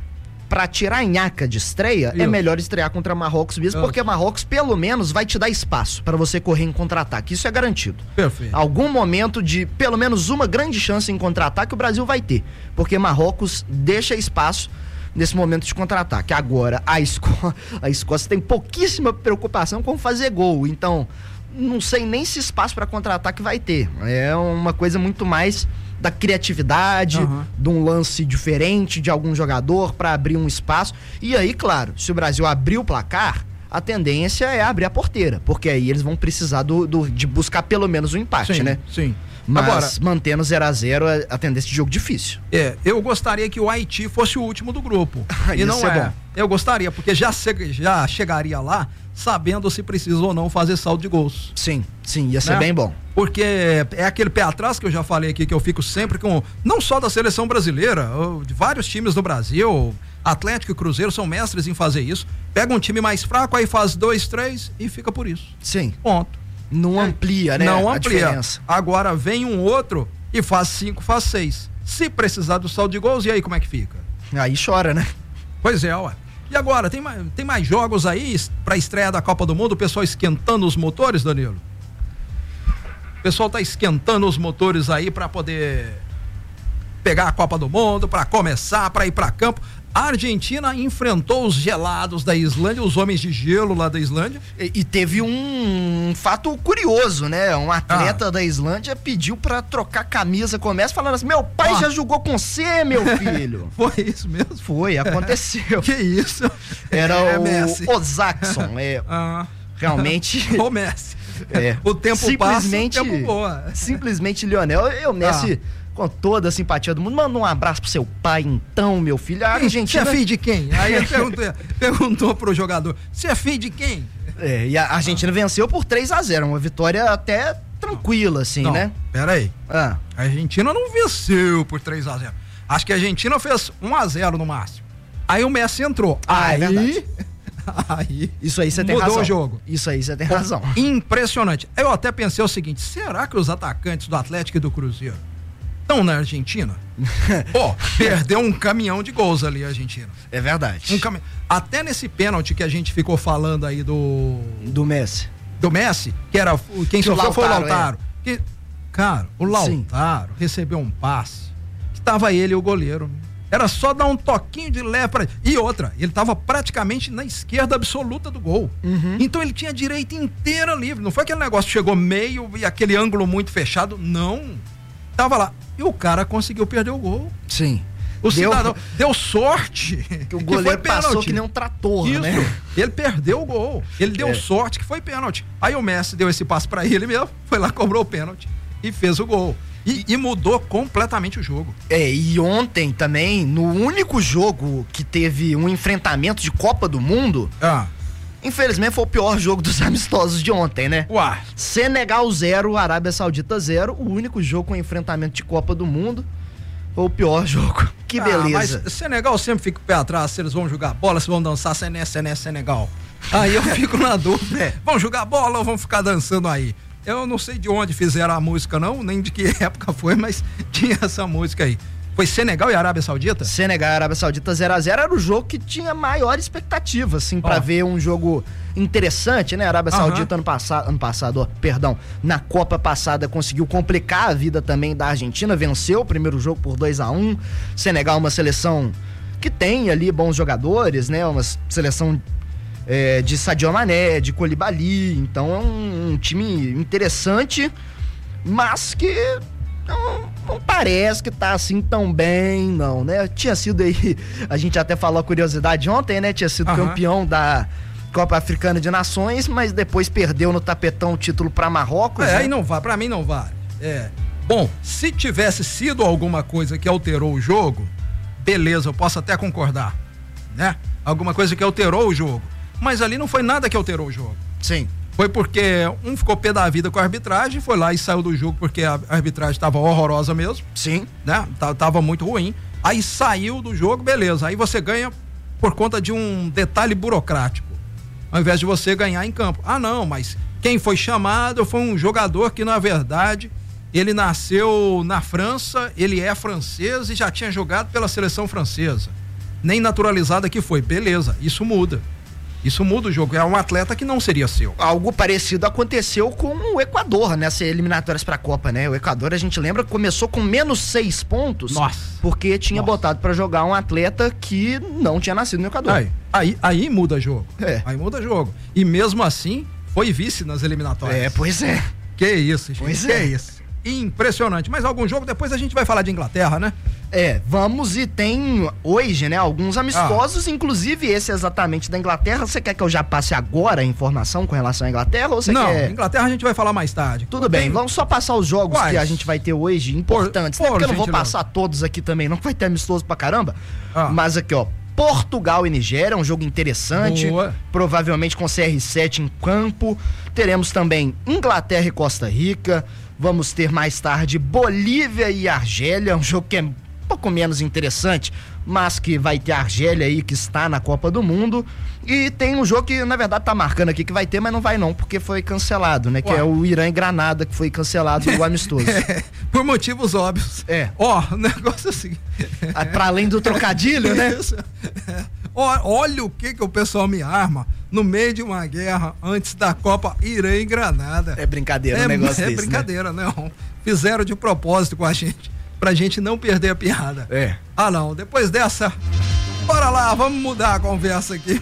pra tirar a nhaca de estreia, é melhor estrear contra Marrocos mesmo, porque Marrocos pelo menos vai te dar espaço pra você correr em contra-ataque, isso é garantido. Perfeito. Algum momento de pelo menos uma grande chance em contra-ataque o Brasil vai ter, porque Marrocos deixa espaço nesse momento de contra-ataque. Agora, a Escócia tem pouquíssima preocupação com fazer gol, então não sei nem se espaço para contra-ataque vai ter. É uma coisa muito mais da criatividade, de um lance diferente de algum jogador para abrir um espaço. E aí, claro, se o Brasil abrir o placar, a tendência é abrir a porteira, porque aí eles vão precisar de buscar pelo menos um empate, né? Sim. Mas agora, mantendo 0-0, a tendência de jogo difícil. Eu gostaria que o Haiti fosse o último do grupo. E não é. Bom. Eu gostaria, porque já chegaria lá sabendo se precisa ou não fazer saldo de gols. Sim, ia ser bem bom. Porque é aquele pé atrás que eu já falei aqui, que eu fico sempre com, não só da seleção brasileira, de vários times do Brasil, Atlético e Cruzeiro são mestres em fazer isso. Pega um time mais fraco, aí faz 2, 3 e fica por isso. Sim. Ponto. Não amplia, né? Não amplia. Agora vem um outro e faz 5, faz 6. Se precisar do saldo de gols, e aí como é que fica? Aí chora, né? Pois é, ué. E agora, tem mais jogos aí pra estreia da Copa do Mundo, o pessoal esquentando os motores, Danilo? O pessoal tá esquentando os motores aí pra poder pegar a Copa do Mundo, pra começar, pra ir pra campo. A Argentina enfrentou os gelados da Islândia, os homens de gelo lá da Islândia. E teve um fato curioso, né? Um atleta da Islândia pediu pra trocar camisa com o Messi, falando assim: meu pai já jogou com você, meu filho. Foi isso mesmo? Foi, aconteceu. Que isso? Era o Osaksson. Realmente. O Messi. O tempo passa, o tempo voa. Simplesmente, Lionel, Messi, com toda a simpatia do mundo, manda um abraço pro seu pai, então, meu filho. A Argentina... Você é filho de quem? Aí ele perguntou pro jogador, você é filho de quem? E a Argentina venceu por 3-0, uma vitória até tranquila, assim, né? Pera aí. A Argentina não venceu por 3-0. Acho que a Argentina fez 1-0 no máximo. Aí o Messi entrou. É verdade. Aí isso aí você tem razão. Mudou o jogo. Isso aí você tem razão. Impressionante. Eu até pensei o seguinte, será que os atacantes do Atlético e do Cruzeiro estão na Argentina? Perdeu um caminhão de gols ali a Argentina. É verdade. Até nesse pênalti que a gente ficou falando aí do Messi. Do Messi, que era quem sofreu foi o Lautaro. Cara, o Lautaro recebeu um passe que tava ele e o goleiro. Era só dar um toquinho de leve pra... E outra, ele tava praticamente na esquerda absoluta do gol. Então ele tinha a direita inteira livre. Não foi aquele negócio que chegou meio e aquele ângulo muito fechado. Não. Tava lá. E o cara conseguiu perder o gol. Sim. O cidadão deu sorte. Que o goleiro passou que nem um trator, né? Ele perdeu o gol. Ele deu sorte que foi pênalti. Aí o Messi deu esse passe pra ele mesmo, foi lá, cobrou o pênalti e fez o gol. E mudou completamente o jogo. E ontem também, no único jogo que teve um enfrentamento de Copa do Mundo, infelizmente foi o pior jogo dos amistosos de ontem, né? Senegal 0, Arábia Saudita 0, o único jogo com enfrentamento de Copa do Mundo. Foi o pior jogo. Que beleza. Mas Senegal sempre fica o pé atrás, se eles vão jogar bola, se vão dançar Senegal. Aí eu fico na dúvida. Vão jogar bola ou vão ficar dançando aí? Eu não sei de onde fizeram a música não, nem de que época foi, mas tinha essa música aí. Foi Senegal e Arábia Saudita? Senegal e Arábia Saudita 0-0 era o jogo que tinha maior expectativa, assim, pra ver um jogo interessante, né? A Arábia Saudita na Copa passada conseguiu complicar a vida também da Argentina, venceu o primeiro jogo por 2-1. Senegal, uma seleção que tem ali bons jogadores, né? Uma seleção de Sadio Mané, de Koulibaly, então é um time interessante, mas que não parece que tá assim tão bem, não, né? Tinha sido aí, a gente até falou a curiosidade ontem, né? Tinha sido campeão da Copa Africana de Nações, mas depois perdeu no tapetão o título pra Marrocos. Aí não vale, pra mim não vale. Bom, se tivesse sido alguma coisa que alterou o jogo, beleza, eu posso até concordar, né? Alguma coisa que alterou o jogo. Mas ali não foi nada que alterou o jogo. Sim. Foi porque um ficou pé da vida com a arbitragem, foi lá e saiu do jogo porque a arbitragem estava horrorosa mesmo. Sim. Né? Tava muito ruim. Aí saiu do jogo, beleza. Aí você ganha por conta de um detalhe burocrático, ao invés de você ganhar em campo. Não, mas quem foi chamado foi um jogador que, na verdade, ele nasceu na França, ele é francês e já tinha jogado pela seleção francesa. Nem naturalizado que foi. Beleza, isso muda. Isso muda o jogo, é um atleta que não seria seu. Algo parecido aconteceu com o Equador nessas eliminatórias pra Copa, né? O Equador, a gente lembra, começou com menos 6 pontos. Porque tinha botado pra jogar um atleta que não tinha nascido no Equador. Aí muda jogo. Aí muda jogo. E mesmo assim, foi vice nas eliminatórias. Pois é. Que isso, gente. Pois é isso. Impressionante. Mais algum jogo? Depois a gente vai falar de Inglaterra, né? Vamos, e tem hoje, né, alguns amistosos, inclusive esse exatamente da Inglaterra. Você quer que eu já passe agora a informação com relação à Inglaterra? Ou você quer... Inglaterra a gente vai falar mais tarde. Tudo bem, vamos só passar os jogos que a gente vai ter hoje, importantes, né? Porque eu não vou passar todos aqui também, não vai ter amistoso pra caramba. Mas aqui, Portugal e Nigéria, um jogo interessante. Boa. Provavelmente com CR7 em campo. Teremos também Inglaterra e Costa Rica. Vamos ter mais tarde Bolívia e Argélia, um jogo que é um pouco menos interessante, mas que vai ter a Argélia aí, que está na Copa do Mundo. E tem um jogo que, na verdade, tá marcando aqui que vai ter, mas não vai não, porque foi cancelado, né? Que é o Irã e Granada, que foi cancelado do amistoso. Por motivos óbvios. O negócio assim. Pra além do trocadilho, né? Olha o que o pessoal me arma no meio de uma guerra antes da Copa Irã e Granada. É brincadeira um negócio desse, brincadeira, né? Não. Fizeram de propósito com a gente, pra gente não perder a piada. Não, depois dessa, bora lá, vamos mudar a conversa aqui.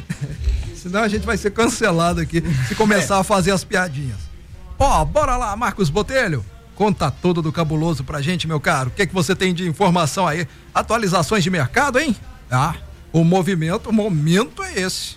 Senão a gente vai ser cancelado aqui se começar a fazer as piadinhas. Bora lá, Marcos Botelho. Conta tudo do cabuloso pra gente, meu caro. O que você tem de informação aí? Atualizações de mercado, hein? O momento é esse.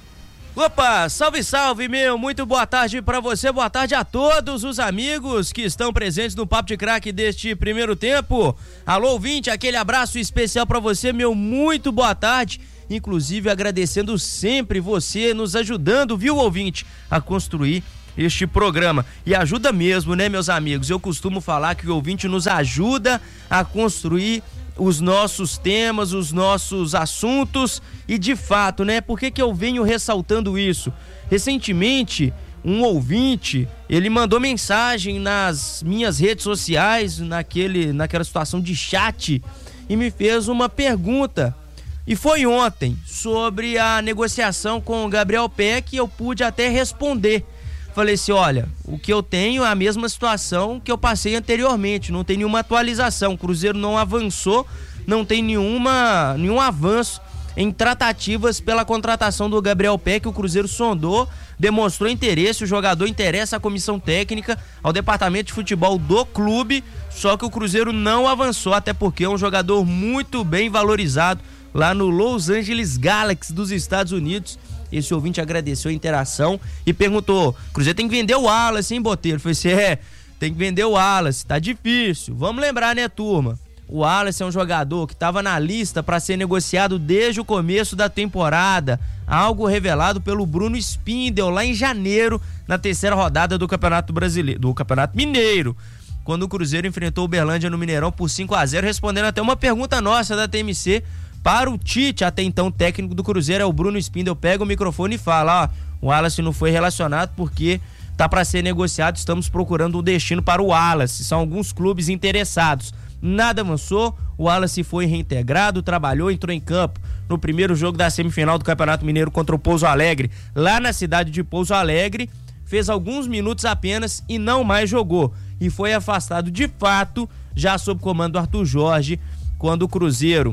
Opa, salve, salve, meu, muito boa tarde pra você, boa tarde a todos os amigos que estão presentes no Papo de Craque deste primeiro tempo. Alô, ouvinte, aquele abraço especial pra você, meu, muito boa tarde. Inclusive agradecendo sempre você nos ajudando, viu, ouvinte, a construir este programa. E ajuda mesmo, né, meus amigos? Eu costumo falar que o ouvinte nos ajuda a construir os nossos temas, os nossos assuntos e de fato, né? Por que eu venho ressaltando isso? Recentemente, um ouvinte, ele mandou mensagem nas minhas redes sociais, naquela situação de chat e me fez uma pergunta. E foi ontem, sobre a negociação com o Gabriel Peck, eu pude até responder. Falei assim, olha, o que eu tenho é a mesma situação que eu passei anteriormente, não tem nenhuma atualização, o Cruzeiro não avançou, não tem nenhum avanço em tratativas pela contratação do Gabriel Peck. O Cruzeiro sondou, demonstrou interesse, o jogador interessa à comissão técnica, ao departamento de futebol do clube, só que o Cruzeiro não avançou, até porque é um jogador muito bem valorizado lá no Los Angeles Galaxy dos Estados Unidos. Esse ouvinte agradeceu a interação e perguntou, Cruzeiro tem que vender o Wallace, hein, Boteiro? Eu falei assim, tem que vender o Wallace, tá difícil. Vamos lembrar, né, turma? O Wallace é um jogador que estava na lista para ser negociado desde o começo da temporada, algo revelado pelo Bruno Spindel lá em janeiro, na terceira rodada do Campeonato Brasileiro, do Campeonato Mineiro, quando o Cruzeiro enfrentou o Uberlândia no Mineirão por 5-0, respondendo até uma pergunta nossa da TMC, para o Tite, até então técnico do Cruzeiro, é o Bruno Spindel, pega o microfone e fala, o Wallace não foi relacionado porque tá para ser negociado, estamos procurando um destino para o Wallace, são alguns clubes interessados. Nada avançou, o Wallace foi reintegrado, trabalhou, entrou em campo no primeiro jogo da semifinal do Campeonato Mineiro contra o Pouso Alegre, lá na cidade de Pouso Alegre, fez alguns minutos apenas e não mais jogou, e foi afastado de fato, já sob comando do Arthur Jorge, quando o Cruzeiro,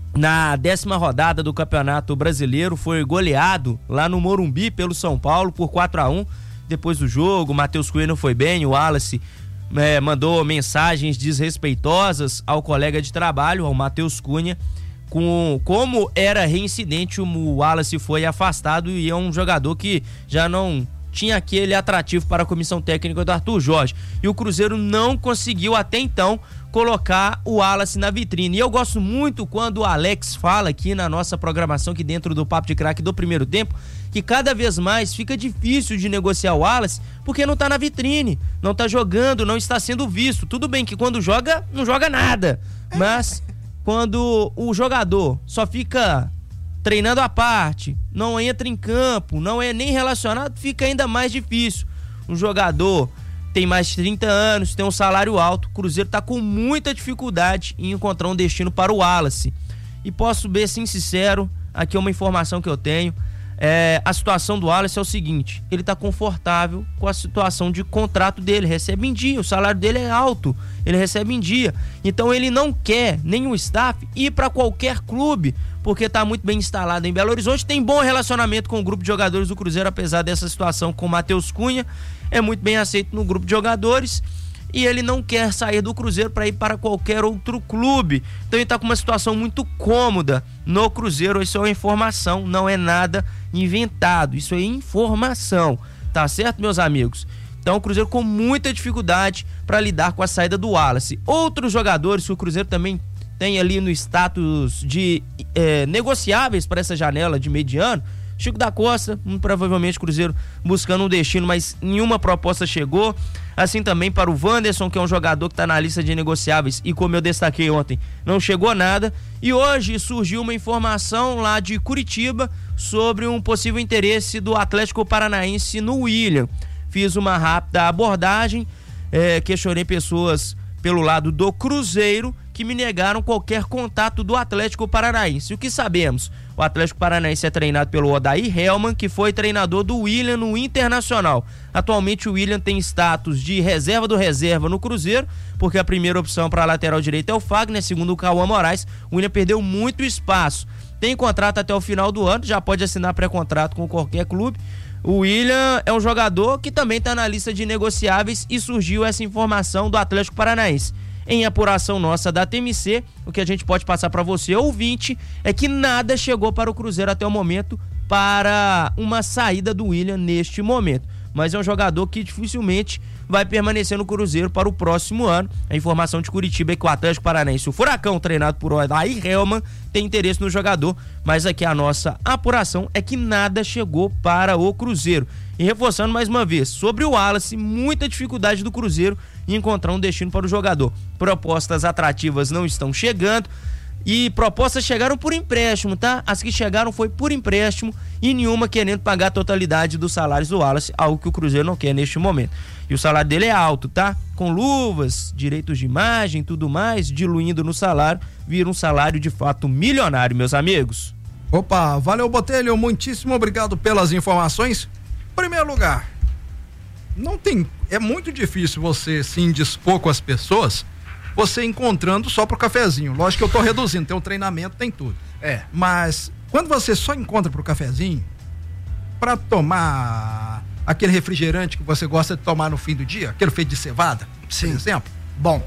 na 10ª rodada do Campeonato Brasileiro, foi goleado lá no Morumbi pelo São Paulo por 4-1. Depois do jogo, o Matheus Cunha não foi bem, o Wallace mandou mensagens desrespeitosas ao colega de trabalho, ao Matheus Cunha, como era reincidente, o Wallace foi afastado e é um jogador que já não tinha aquele atrativo para a comissão técnica do Arthur Jorge. E o Cruzeiro não conseguiu até então colocar o Wallace na vitrine. E eu gosto muito quando o Alex fala aqui na nossa programação, aqui dentro do Papo de Craque do primeiro tempo, que cada vez mais fica difícil de negociar o Wallace porque não tá na vitrine, não tá jogando, não está sendo visto. Tudo bem que quando joga, não joga nada, mas quando o jogador só fica treinando à parte, não entra em campo, não é nem relacionado, fica ainda mais difícil. Um jogador tem mais de 30 anos, tem um salário alto, o Cruzeiro tá com muita dificuldade em encontrar um destino para o Wallace. E posso ser sim sincero, aqui é uma informação que eu tenho, a situação do Wallace é o seguinte, ele tá confortável com a situação de contrato dele, recebe em dia, o salário dele é alto, ele recebe em dia, então ele não quer nenhum staff ir para qualquer clube, porque tá muito bem instalado em Belo Horizonte, tem bom relacionamento com o grupo de jogadores do Cruzeiro, apesar dessa situação com o Matheus Cunha, é muito bem aceito no grupo de jogadores, e ele não quer sair do Cruzeiro para ir para qualquer outro clube. Então ele tá com uma situação muito cômoda no Cruzeiro. Isso é uma informação, não é nada inventado, isso é informação, tá certo, meus amigos? Então o Cruzeiro com muita dificuldade para lidar com a saída do Wallace. Outros jogadores que o Cruzeiro também tem ali no status de negociáveis para essa janela de meio de ano, Chico da Costa, provavelmente o Cruzeiro buscando um destino, mas nenhuma proposta chegou. Assim também para o Wanderson, que é um jogador que está na lista de negociáveis e, como eu destaquei ontem, não chegou nada. E hoje surgiu uma informação lá de Curitiba sobre um possível interesse do Atlético Paranaense no William. Fiz uma rápida abordagem, questionei pessoas pelo lado do Cruzeiro que me negaram qualquer contato do Atlético Paranaense. O que sabemos? O Atlético Paranaense é treinado pelo Odair Hellmann, que foi treinador do William no Internacional. Atualmente o William tem status de reserva do reserva no Cruzeiro, porque a primeira opção para a lateral direita é o Fagner, segundo o Cauã Moraes. O William perdeu muito espaço. Tem contrato até o final do ano, já pode assinar pré-contrato com qualquer clube. O William é um jogador que também está na lista de negociáveis e surgiu essa informação do Atlético Paranaense. Em apuração nossa da TMC, o que a gente pode passar para você, ouvinte, é que nada chegou para o Cruzeiro até o momento, para uma saída do William neste momento. Mas é um jogador que dificilmente vai permanecer no Cruzeiro para o próximo ano. A informação de Curitiba é que o Atlético Paranaense, o Furacão, treinado por Odair Hellmann, tem interesse no jogador, mas aqui a nossa apuração é que nada chegou para o Cruzeiro. E reforçando mais uma vez, sobre o Wallace, muita dificuldade do Cruzeiro em encontrar um destino para o jogador. Propostas atrativas não estão chegando. E propostas chegaram por empréstimo, tá? As que chegaram foi por empréstimo e nenhuma querendo pagar a totalidade dos salários do Wallace, algo que o Cruzeiro não quer neste momento. E o salário dele é alto, tá? Com luvas, direitos de imagem, tudo mais, diluindo no salário, vira um salário de fato milionário, meus amigos. Opa, valeu, Botelho, muitíssimo obrigado pelas informações. Em primeiro lugar, é muito difícil você se indispor com as pessoas, você encontrando só pro cafezinho. Lógico que eu tô reduzindo, tem um treinamento, tem tudo. Mas quando você só encontra pro cafezinho, pra tomar aquele refrigerante que você gosta de tomar no fim do dia, aquele feito de cevada, por exemplo. Bom.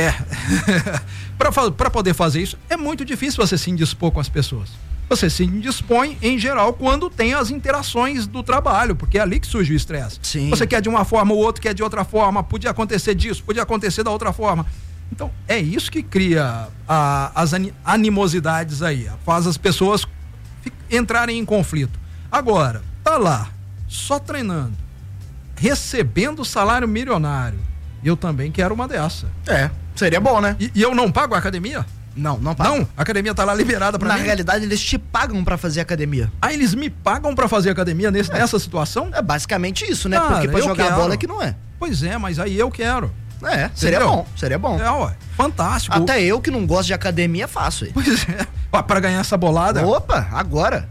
Pra poder fazer isso, é muito difícil você se indispor com as pessoas. Você se indispõe, em geral, quando tem as interações do trabalho, porque é ali que surge o estresse. Você quer de uma forma, o outro quer de outra forma, podia acontecer disso, podia acontecer da outra forma. Então, é isso que cria as animosidades aí, faz as pessoas entrarem em conflito. Agora, tá lá, só treinando, recebendo salário milionário, eu também quero uma dessa. Seria bom, né? E eu não pago a academia? Não pago. Não? A academia tá lá liberada pra mim? Na realidade, eles te pagam pra fazer academia. Ah, eles me pagam pra fazer academia nessa situação? É basicamente isso, né? Cara, porque pra jogar bola é que não é. Pois é, mas aí eu quero. Seria bom, seria bom. Fantástico. Até eu que não gosto de academia faço. Pois é, pra ganhar essa bolada. Opa, agora,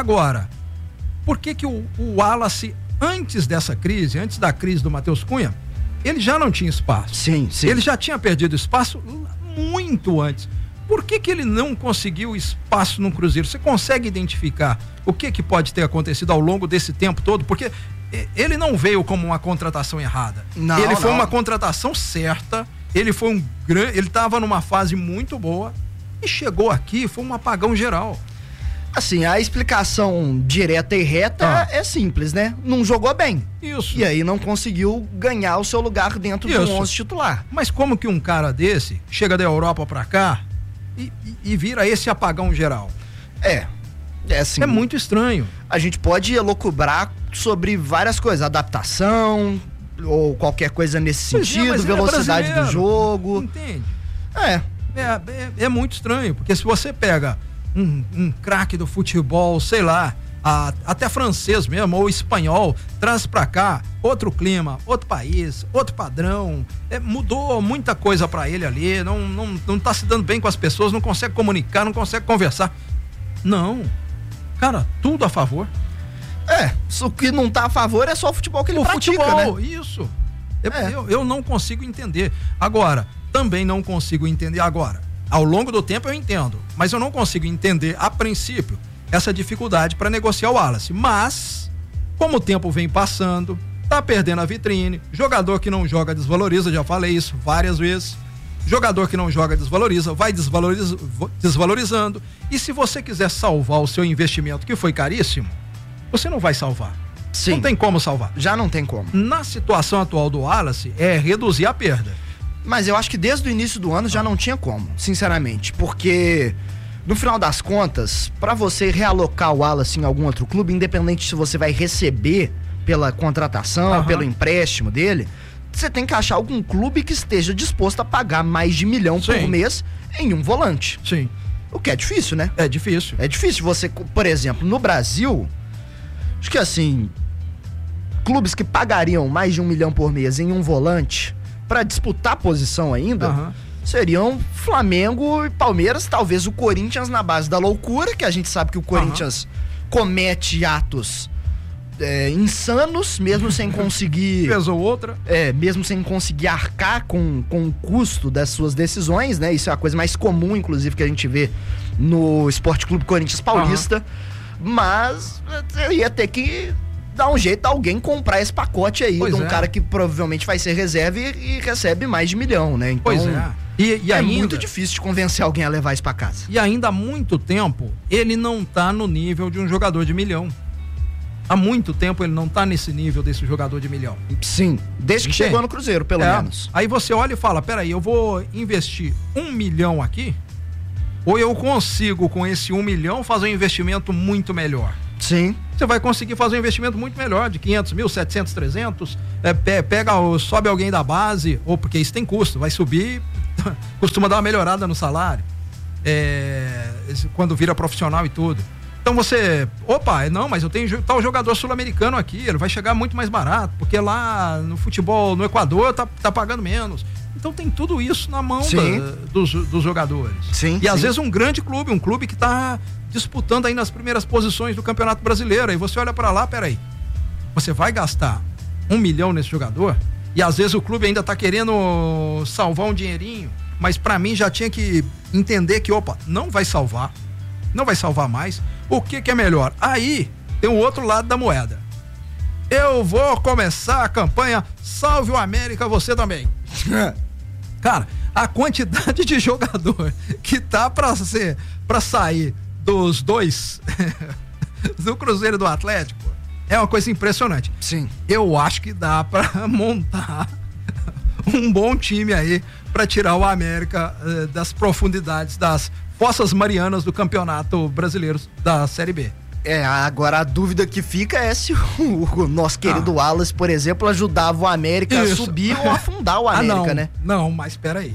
por que o Wallace, antes dessa crise, antes da crise do Matheus Cunha, ele já não tinha espaço? Sim. Ele já tinha perdido espaço muito antes. Por que ele não conseguiu espaço no Cruzeiro? Você consegue identificar o que pode ter acontecido ao longo desse tempo todo? Porque ele não veio como uma contratação errada. Ele foi uma contratação certa, ele estava numa fase muito boa e chegou aqui, foi um apagão geral. Assim, a explicação direta e reta é simples, né? Não jogou bem. Isso. E aí não conseguiu ganhar o seu lugar dentro do 11 titular. Mas como que um cara desse chega da Europa pra cá e vira esse apagão geral? Assim, é muito estranho. A gente pode elocubrar sobre várias coisas, adaptação ou qualquer coisa nesse sentido, velocidade do jogo. Entende? É muito estranho, porque se você pega um craque do futebol, sei lá, até francês mesmo, ou espanhol, traz pra cá outro clima, outro país, outro padrão, mudou muita coisa pra ele ali, não tá se dando bem com as pessoas, não consegue comunicar, não consegue conversar. Não, cara, tudo a favor. O que não tá a favor é só o futebol que ele pratica, futebol, né? Isso. Eu não consigo entender. Agora, também não consigo entender agora. Ao longo do tempo eu entendo, mas eu não consigo entender, a princípio, essa dificuldade para negociar o Wallace. Mas, como o tempo vem passando, tá perdendo a vitrine, jogador que não joga desvaloriza, já falei isso várias vezes. Jogador que não joga desvaloriza, vai desvalorizando. E se você quiser salvar o seu investimento, que foi caríssimo, você não vai salvar. Sim. Não tem como salvar. Já não tem como. Na situação atual do Wallace, é reduzir a perda. Mas eu acho que desde o início do ano já não tinha como, sinceramente, porque no final das contas, pra você realocar o Wallace em algum outro clube, independente se você vai receber pela contratação, pelo empréstimo dele, você tem que achar algum clube que esteja disposto a pagar mais de 1 milhão por mês em um volante. Sim. O que é difícil, né? É difícil. É difícil você, por exemplo, no Brasil, acho que assim, clubes que pagariam mais de 1 milhão por mês em um volante pra disputar posição ainda, seriam Flamengo e Palmeiras, talvez o Corinthians na base da loucura, que a gente sabe que o Corinthians comete atos insanos, mesmo sem conseguir... Vez ou outra. Mesmo sem conseguir arcar com o custo das suas decisões, né? Isso é a coisa mais comum, inclusive, que a gente vê no Esporte Clube Corinthians Paulista. Mas ia ter que dar um jeito a alguém comprar esse pacote aí de um cara que provavelmente vai ser reserva e recebe mais de 1 milhão, né? Então, E é ainda, muito difícil de convencer alguém a levar isso pra casa. E ainda há muito tempo, ele não tá no nível de um jogador de 1 milhão. Há muito tempo ele não tá nesse nível desse jogador de milhão. Sim, desde que chegou no Cruzeiro, pelo menos. Aí você olha e fala, peraí, eu vou investir 1 milhão aqui, ou eu consigo com esse 1 milhão fazer um investimento muito melhor? Sim. Você vai conseguir fazer um investimento muito melhor, de 500 mil, 700, 300, sobe alguém da base, ou porque isso tem custo, vai subir, costuma dar uma melhorada no salário, quando vira profissional e tudo. Então você, mas eu tenho tal jogador sul-americano aqui, ele vai chegar muito mais barato, porque lá no futebol, no Equador, tá pagando menos. Então tem tudo isso na mão dos jogadores. Sim, e às vezes um grande clube, um clube que tá disputando aí nas primeiras posições do Campeonato Brasileiro, aí você olha pra lá, peraí, você vai gastar 1 milhão nesse jogador, e às vezes o clube ainda tá querendo salvar um dinheirinho, mas pra mim já tinha que entender que, não vai salvar mais. O que é melhor? Aí tem o outro lado da moeda. Eu vou começar a campanha Salve o América, você também. Cara, a quantidade de jogador que tá pra sair dos dois do Cruzeiro e do Atlético é uma coisa impressionante. Sim. Eu acho que dá pra montar um bom time aí pra tirar o América das profundidades, das Fossas Marianas do Campeonato Brasileiro da Série B. Agora a dúvida que fica é se o nosso querido Wallace, por exemplo, ajudava o América a subir ou afundar o América, né? Não, mas peraí.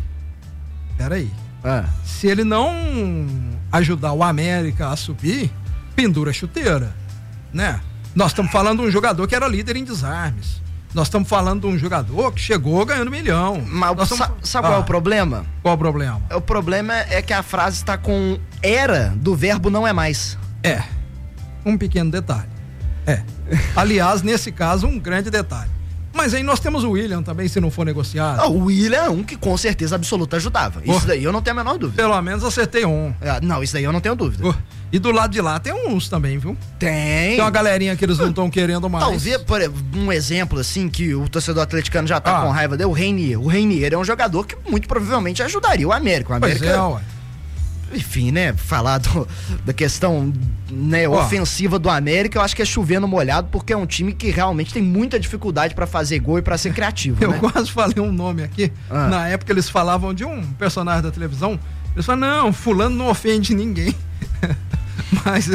Se ele não ajudar o América a subir, pendura a chuteira, né? Nós estamos falando de um jogador que era líder em desarmes. Nós estamos falando de um jogador que chegou ganhando 1 milhão. Mas sabe qual é o problema? Qual o problema? O problema é que a frase está com era do verbo não é mais. Um pequeno detalhe. Aliás, nesse caso, um grande detalhe. Mas aí nós temos o William também, se não for negociado. O William é um que com certeza absoluta ajudava. Isso daí eu não tenho a menor dúvida. Pelo menos acertei um. Não, isso daí eu não tenho dúvida. E do lado de lá tem uns também, viu? Tem uma galerinha que eles não estão querendo mais. Talvez, por um exemplo assim, que o torcedor atleticano já tá com raiva dele, o Reinier. O Reinier é um jogador que muito provavelmente ajudaria o América. O América, enfim, né, falar da questão, né, ofensiva do América, eu acho que é chover no molhado, porque é um time que realmente tem muita dificuldade pra fazer gol e pra ser criativo. Eu quase falei um nome aqui, na época eles falavam de um personagem da televisão, eles falavam, não, fulano não ofende ninguém. Mas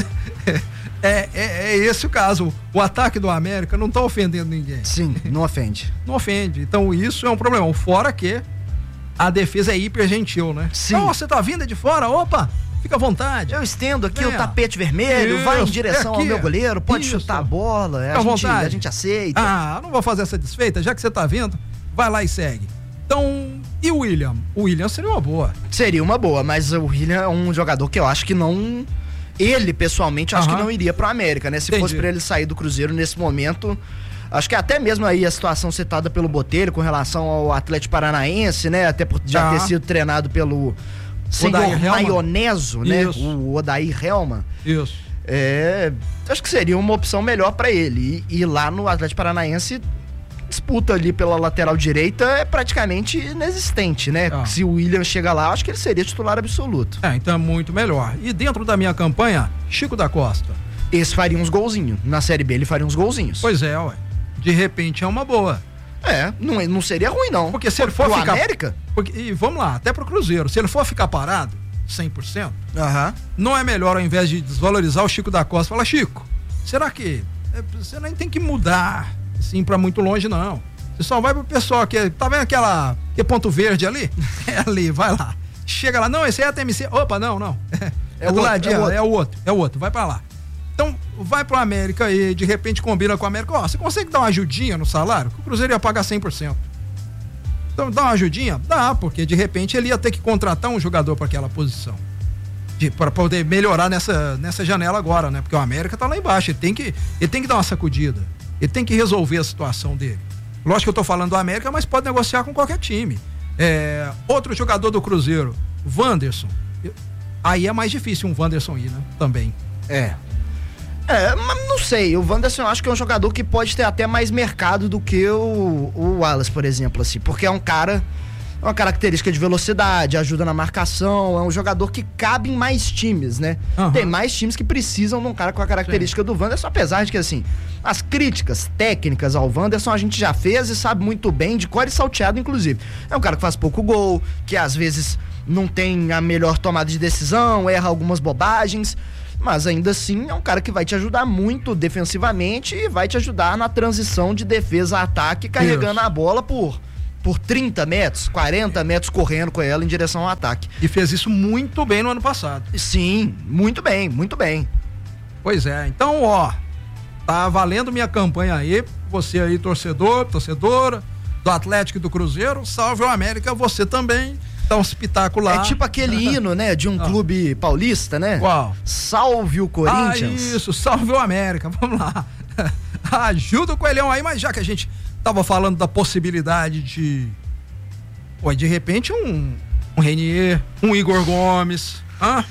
é esse o caso, o ataque do América não tá ofendendo ninguém. Sim, não ofende. Não ofende, então isso é um problema, fora que a defesa é hiper gentil, né? Sim. Você tá vindo de fora, fica à vontade. Eu estendo aqui o tapete vermelho, vai em direção ao meu goleiro, pode chutar a bola, a gente aceita. Não vou fazer essa desfeita, já que você tá vindo, vai lá e segue. Então, e o William? O William seria uma boa. Seria uma boa, mas o William é um jogador que eu acho que não... Ele, pessoalmente, acho que não iria pro América, né? Se fosse pra ele sair do Cruzeiro nesse momento... Acho que até mesmo aí a situação citada pelo Botelho com relação ao Atlético Paranaense, né? Até por já ter sido treinado pelo senhor Maioneso, né? O Odair Helman. Isso. Acho que seria uma opção melhor pra ele. E lá no Atlético Paranaense, disputa ali pela lateral direita é praticamente inexistente, né? Se o William chega lá, acho que ele seria titular absoluto. Então é muito melhor. E dentro da minha campanha, Chico da Costa. Esse faria uns golzinhos. Na Série B ele faria uns golzinhos. Pois é, de repente é uma boa. Não seria ruim não. Porque se ele for ficar... América? E vamos lá, até pro Cruzeiro. Se ele for ficar parado, 100%, não é melhor, ao invés de desvalorizar o Chico da Costa, falar, Chico, será que você nem tem que mudar assim pra muito longe, não. Você só vai pro pessoal que tá vendo que ponto verde ali? Ali, vai lá. Chega lá, não, esse é a TMC. Não. É do ladinho, é o outro, vai pra lá. Então, vai pro América e de repente combina com o América. Você consegue dar uma ajudinha no salário? Que o Cruzeiro ia pagar 100%. Então, dá uma ajudinha? Dá, porque de repente ele ia ter que contratar um jogador para aquela posição. Para poder melhorar nessa janela agora, né? Porque o América tá lá embaixo, ele tem que dar uma sacudida. Ele tem que resolver a situação dele. Lógico que eu tô falando do América, mas pode negociar com qualquer time. Outro jogador do Cruzeiro, Wanderson. Aí é mais difícil um Wanderson ir, né? Também. Mas não sei, o Wanderson eu acho que é um jogador que pode ter até mais mercado do que o Wallace, por exemplo, assim, porque é um cara uma característica de velocidade, ajuda na marcação, é um jogador que cabe em mais times, né? Tem mais times que precisam de um cara com a característica do Wanderson, apesar de que, assim, as críticas técnicas ao Wanderson a gente já fez e sabe muito bem, de cor e salteado, inclusive. É um cara que faz pouco gol, que às vezes não tem a melhor tomada de decisão, erra algumas bobagens, mas ainda assim é um cara que vai te ajudar muito defensivamente e vai te ajudar na transição de defesa a ataque, carregando a bola por 30 metros, 40 metros correndo com ela em direção ao ataque. E fez isso muito bem no ano passado. Sim, muito bem, muito bem. Pois é, então, ó, tá valendo minha campanha aí, você aí torcedora do Atlético e do Cruzeiro, salve o América, você também. Dá um espetáculo lá. É tipo aquele hino, né, de um clube paulista, né? Qual? Salve o Corinthians. Isso, salve o América, vamos lá. Ajuda o Coelhão aí, mas já que a gente tava falando da possibilidade de repente um Renier, um Igor Gomes.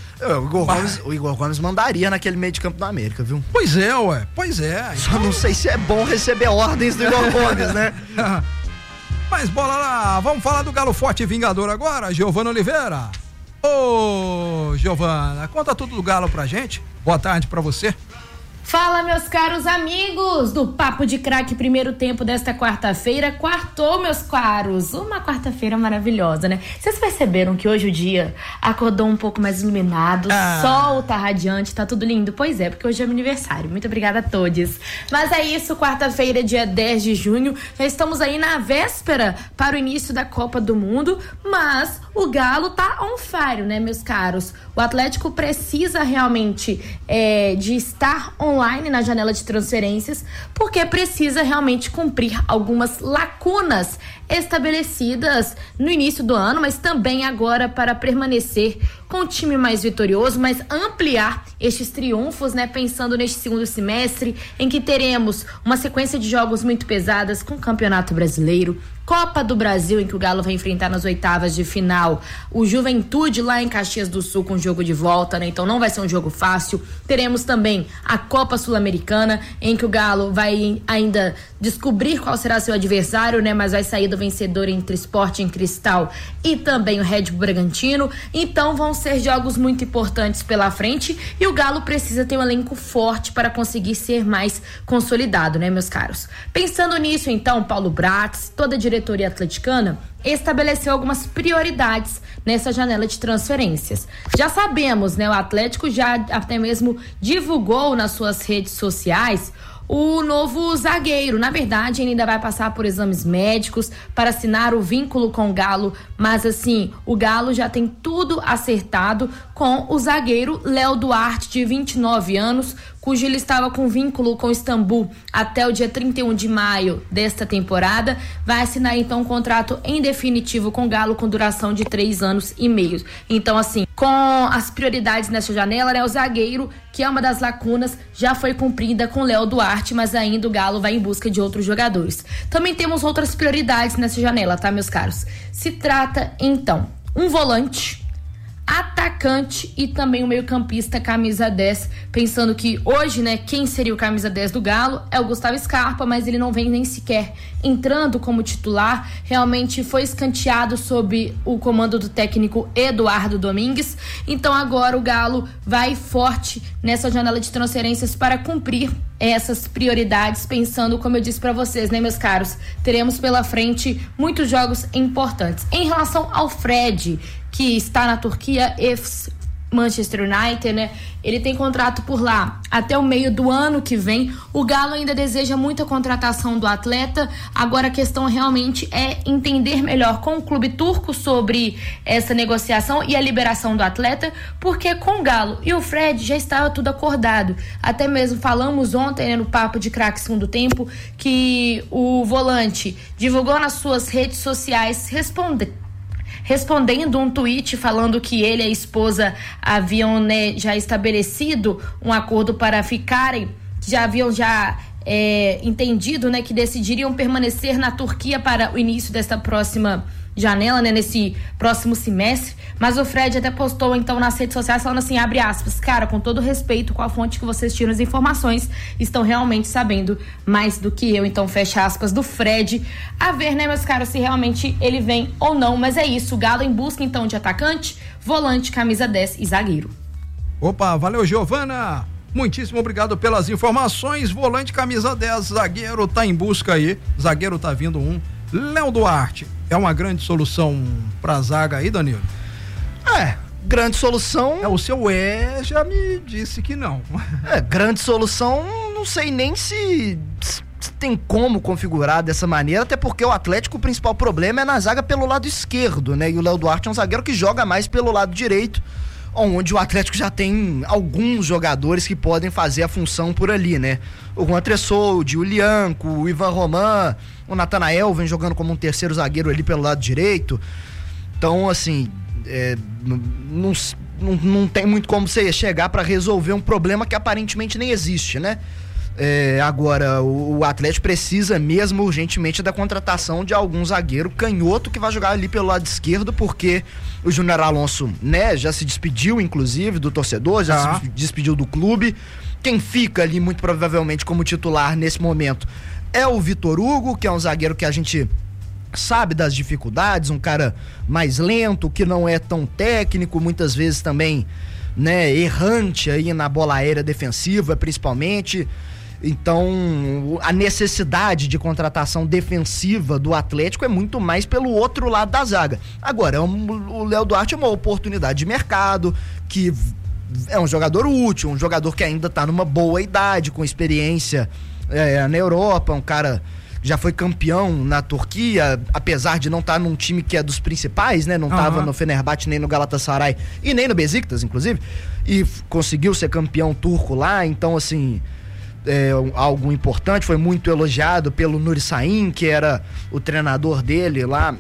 O Igor Gomes mandaria naquele meio de campo do América, viu? Pois é, ué, pois é. Só não sei se é bom receber ordens do Igor Gomes, né? Mas bola lá, vamos falar do Galo Forte e Vingador agora, Giovana Oliveira. Ô, Giovana, conta tudo do Galo pra gente. Boa tarde pra você. Fala, meus caros amigos do Papo de Craque, primeiro tempo desta quarta-feira. Quartou, meus caros. Uma quarta-feira maravilhosa, né? Vocês perceberam que hoje o dia acordou um pouco mais iluminado, o sol tá radiante, tá tudo lindo? Pois é, porque hoje é meu aniversário. Muito obrigada a todos. Mas é isso, quarta-feira, dia 10 de junho. Já estamos aí na véspera para o início da Copa do Mundo, mas o Galo tá on fire, né, meus caros? O Atlético precisa realmente de estar online na janela de transferências, porque precisa realmente cumprir algumas lacunas estabelecidas no início do ano, mas também agora para permanecer com o time mais vitorioso, mas ampliar estes triunfos, né? Pensando neste segundo semestre, em que teremos uma sequência de jogos muito pesadas com o Campeonato Brasileiro, Copa do Brasil, em que o Galo vai enfrentar nas oitavas de final o Juventude lá em Caxias do Sul com jogo de volta, né? Então não vai ser um jogo fácil. Teremos também a Copa Sul-Americana, em que o Galo vai ainda descobrir qual será seu adversário, né? Mas vai sair do vencedor entre Sporting Cristal e também o Red Bull Bragantino. Então vão ser jogos muito importantes pela frente e o Galo precisa ter um elenco forte para conseguir ser mais consolidado, né, meus caros? Pensando nisso, então, Paulo Bratz, toda a diretoria atleticana estabeleceu algumas prioridades nessa janela de transferências. Já sabemos, né, o Atlético já até mesmo divulgou nas suas redes sociais o novo zagueiro. Na verdade, ele ainda vai passar por exames médicos para assinar o vínculo com o Galo, mas assim, o Galo já tem tudo acertado com o zagueiro Léo Duarte, de 29 anos, cujo ele estava com vínculo com o Istambul até o dia 31 de maio desta temporada. Vai assinar então um contrato em definitivo com o Galo com duração de 3 anos e meio. Então, assim, com as prioridades nessa janela, né, o zagueiro, que é uma das lacunas, já foi cumprida com Léo Duarte, mas ainda o Galo vai em busca de outros jogadores. Também temos outras prioridades nessa janela, tá, meus caros? Se trata, então, um volante, atacante e também o meio-campista camisa 10, pensando que hoje, né, quem seria o camisa 10 do Galo é o Gustavo Scarpa, mas ele não vem nem sequer entrando como titular, realmente foi escanteado sob o comando do técnico Eduardo Domingues. Então agora o Galo vai forte nessa janela de transferências para cumprir essas prioridades, pensando, como eu disse para vocês, né, meus caros, teremos pela frente muitos jogos importantes. Em relação ao Fred, que está na Turquia, Manchester United, né? Ele tem contrato por lá até o meio do ano que vem. O Galo ainda deseja muita contratação do atleta. Agora a questão realmente é entender melhor com o clube turco sobre essa negociação e a liberação do atleta, porque com o Galo e o Fred já estava tudo acordado. Até mesmo falamos ontem, né, no Papo de Craque segundo tempo, que o volante divulgou nas suas redes sociais respondendo um tweet falando que ele e a esposa haviam, né, já estabelecido um acordo para ficarem, já haviam entendido, né, que decidiriam permanecer na Turquia para o início desta próxima janela, né, nesse próximo semestre, mas o Fred até postou então nas redes sociais falando assim, abre aspas, cara, com todo respeito com a fonte que vocês tiram as informações, estão realmente sabendo mais do que eu, então fecha aspas do Fred. A ver, né, meus caros, se realmente ele vem ou não, mas é isso, o Galo em busca então de atacante, volante, camisa 10 e zagueiro. Opa, valeu, Giovana! Muitíssimo obrigado pelas informações. Volante, camisa 10, zagueiro tá em busca aí. Zagueiro tá vindo um. Léo Duarte, é uma grande solução pra zaga aí, Danilo? Grande solução. O seu já me disse que não. Grande solução, não sei nem se tem como configurar dessa maneira, até porque o Atlético, o principal problema é na zaga pelo lado esquerdo, né? E o Léo Duarte é um zagueiro que joga mais pelo lado direito, onde o Atlético já tem alguns jogadores que podem fazer a função por ali, né? O Juan Tressoldi, o Lianco, o Ivan Roman, o Natanael vem jogando como um terceiro zagueiro ali pelo lado direito. Então, assim, não tem muito como você chegar para resolver um problema que aparentemente nem existe, né? Agora, o Atlético precisa mesmo urgentemente da contratação de algum zagueiro canhoto que vai jogar ali pelo lado esquerdo, porque o Júnior Alonso, né, já se despediu, inclusive, do torcedor, já se despediu do clube. Quem fica ali, muito provavelmente, como titular nesse momento é o Vitor Hugo, que é um zagueiro que a gente sabe das dificuldades, um cara mais lento, que não é tão técnico, muitas vezes também, né, errante aí na bola aérea defensiva, principalmente. Então, a necessidade de contratação defensiva do Atlético é muito mais pelo outro lado da zaga. Agora, o Léo Duarte é uma oportunidade de mercado, que é um jogador útil, um jogador que ainda está numa boa idade, com experiência na Europa, um cara que já foi campeão na Turquia, apesar de não estar num time que é dos principais, né? Não estava no Fenerbahçe, nem no Galatasaray e nem no Besiktas, inclusive, e conseguiu ser campeão turco lá, então, assim, algo importante, foi muito elogiado pelo Nuri Sahin, que era o treinador dele lá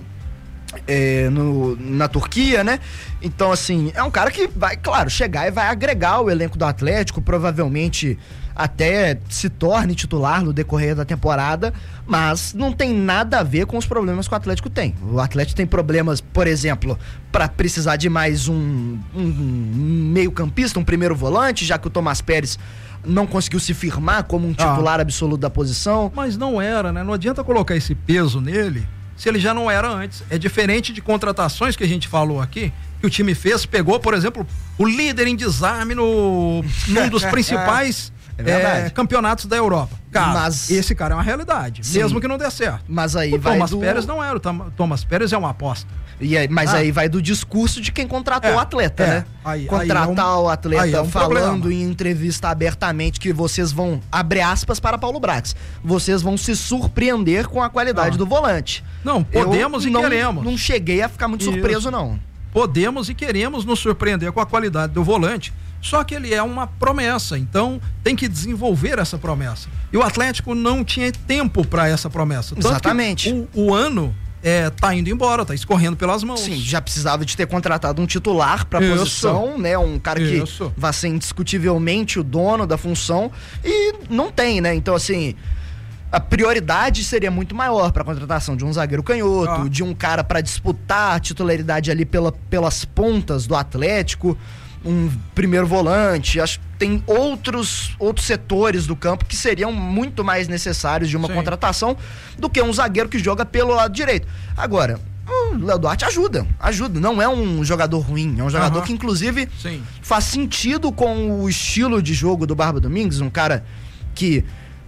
na Turquia, né? Então, assim, é um cara que vai, claro, chegar e vai agregar o elenco do Atlético, provavelmente até se torne titular no decorrer da temporada, mas não tem nada a ver com os problemas que o Atlético tem. O Atlético tem problemas, por exemplo, para precisar de mais um meio-campista, um primeiro volante, já que o Tomás Pérez não conseguiu se firmar como um titular absoluto da posição. Mas não era, né? Não adianta colocar esse peso nele se ele já não era antes. É diferente de contratações que a gente falou aqui, que o time fez, pegou, por exemplo, o líder em desarme num dos principais campeonatos da Europa. Cara, mas esse cara é uma realidade, mesmo que não dê certo. Mas aí o Tomás Pérez não era, o Tomás Pérez é uma aposta. Mas aí vai do discurso de quem contratou o atleta, né? Contratar o atleta falando em entrevista abertamente que vocês vão, abre aspas para Paulo Brax, vocês vão se surpreender com a qualidade do volante. Não, podemos e queremos. Não cheguei a ficar muito surpreso, não. Podemos e queremos nos surpreender com a qualidade do volante, só que ele é uma promessa, então tem que desenvolver essa promessa. E o Atlético não tinha tempo para essa promessa. Tanto exatamente. O ano tá indo embora, tá escorrendo pelas mãos. Sim, já precisava de ter contratado um titular pra posição, né? Um cara que vai ser indiscutivelmente o dono da função, e não tem, né? Então, assim, a prioridade seria muito maior pra contratação de um zagueiro canhoto, de um cara pra disputar a titularidade ali pelas pontas do Atlético, um primeiro volante. Acho que tem outros setores do campo que seriam muito mais necessários de uma contratação do que um zagueiro que joga pelo lado direito. Agora, o Léo Duarte ajuda, não é um jogador ruim, é um jogador que inclusive faz sentido com o estilo de jogo do Barba Domingues, um cara que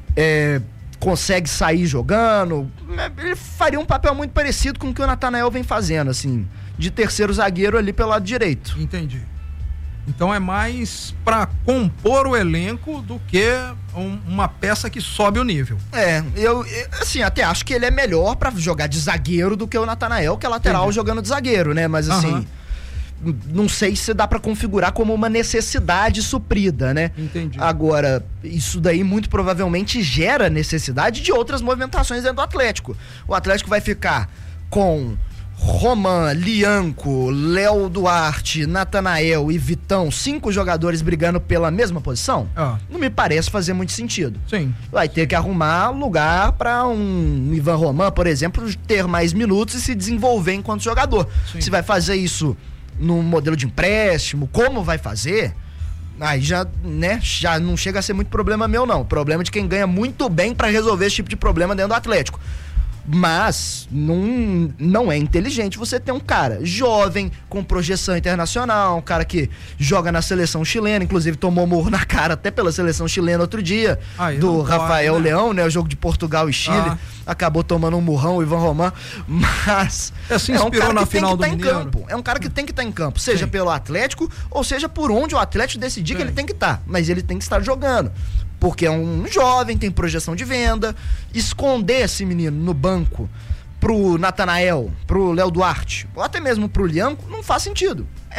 consegue sair jogando. Ele faria um papel muito parecido com o que o Natanael vem fazendo, assim, de terceiro zagueiro ali pelo lado direito. Entendi. Então é mais para compor o elenco do que uma peça que sobe o nível. Eu assim, até acho que ele é melhor para jogar de zagueiro do que o Natanael, que é lateral jogando de zagueiro, né? Mas assim, não sei se dá para configurar como uma necessidade suprida, né? Entendi. Agora, isso daí muito provavelmente gera necessidade de outras movimentações dentro do Atlético. O Atlético vai ficar com Roman, Lianco, Léo Duarte, Natanael e Vitão, 5 jogadores brigando pela mesma posição? Não me parece fazer muito sentido. Sim. Vai ter que arrumar lugar para um Ivan Roman, por exemplo, ter mais minutos e se desenvolver enquanto jogador. Sim. Se vai fazer isso num modelo de empréstimo, como vai fazer? Aí já não chega a ser muito problema meu, não. Problema de quem ganha muito bem para resolver esse tipo de problema dentro do Atlético. Mas não é inteligente você ter um cara jovem, com projeção internacional, um cara que joga na seleção chilena, inclusive tomou murro na cara até pela seleção chilena outro dia, do Rafael Leão, né? O jogo de Portugal e Chile, acabou tomando um murrão, o Ivan Roman, mas se inspirou na final do Mineiro. É um cara que tem que estar em campo, seja pelo Atlético ou seja por onde o Atlético decidir que ele tem que estar, mas ele tem que estar jogando. Porque é um jovem, tem projeção de venda. Esconder esse menino no banco pro Natanael, pro Léo Duarte, ou até mesmo pro Lianco, não faz sentido.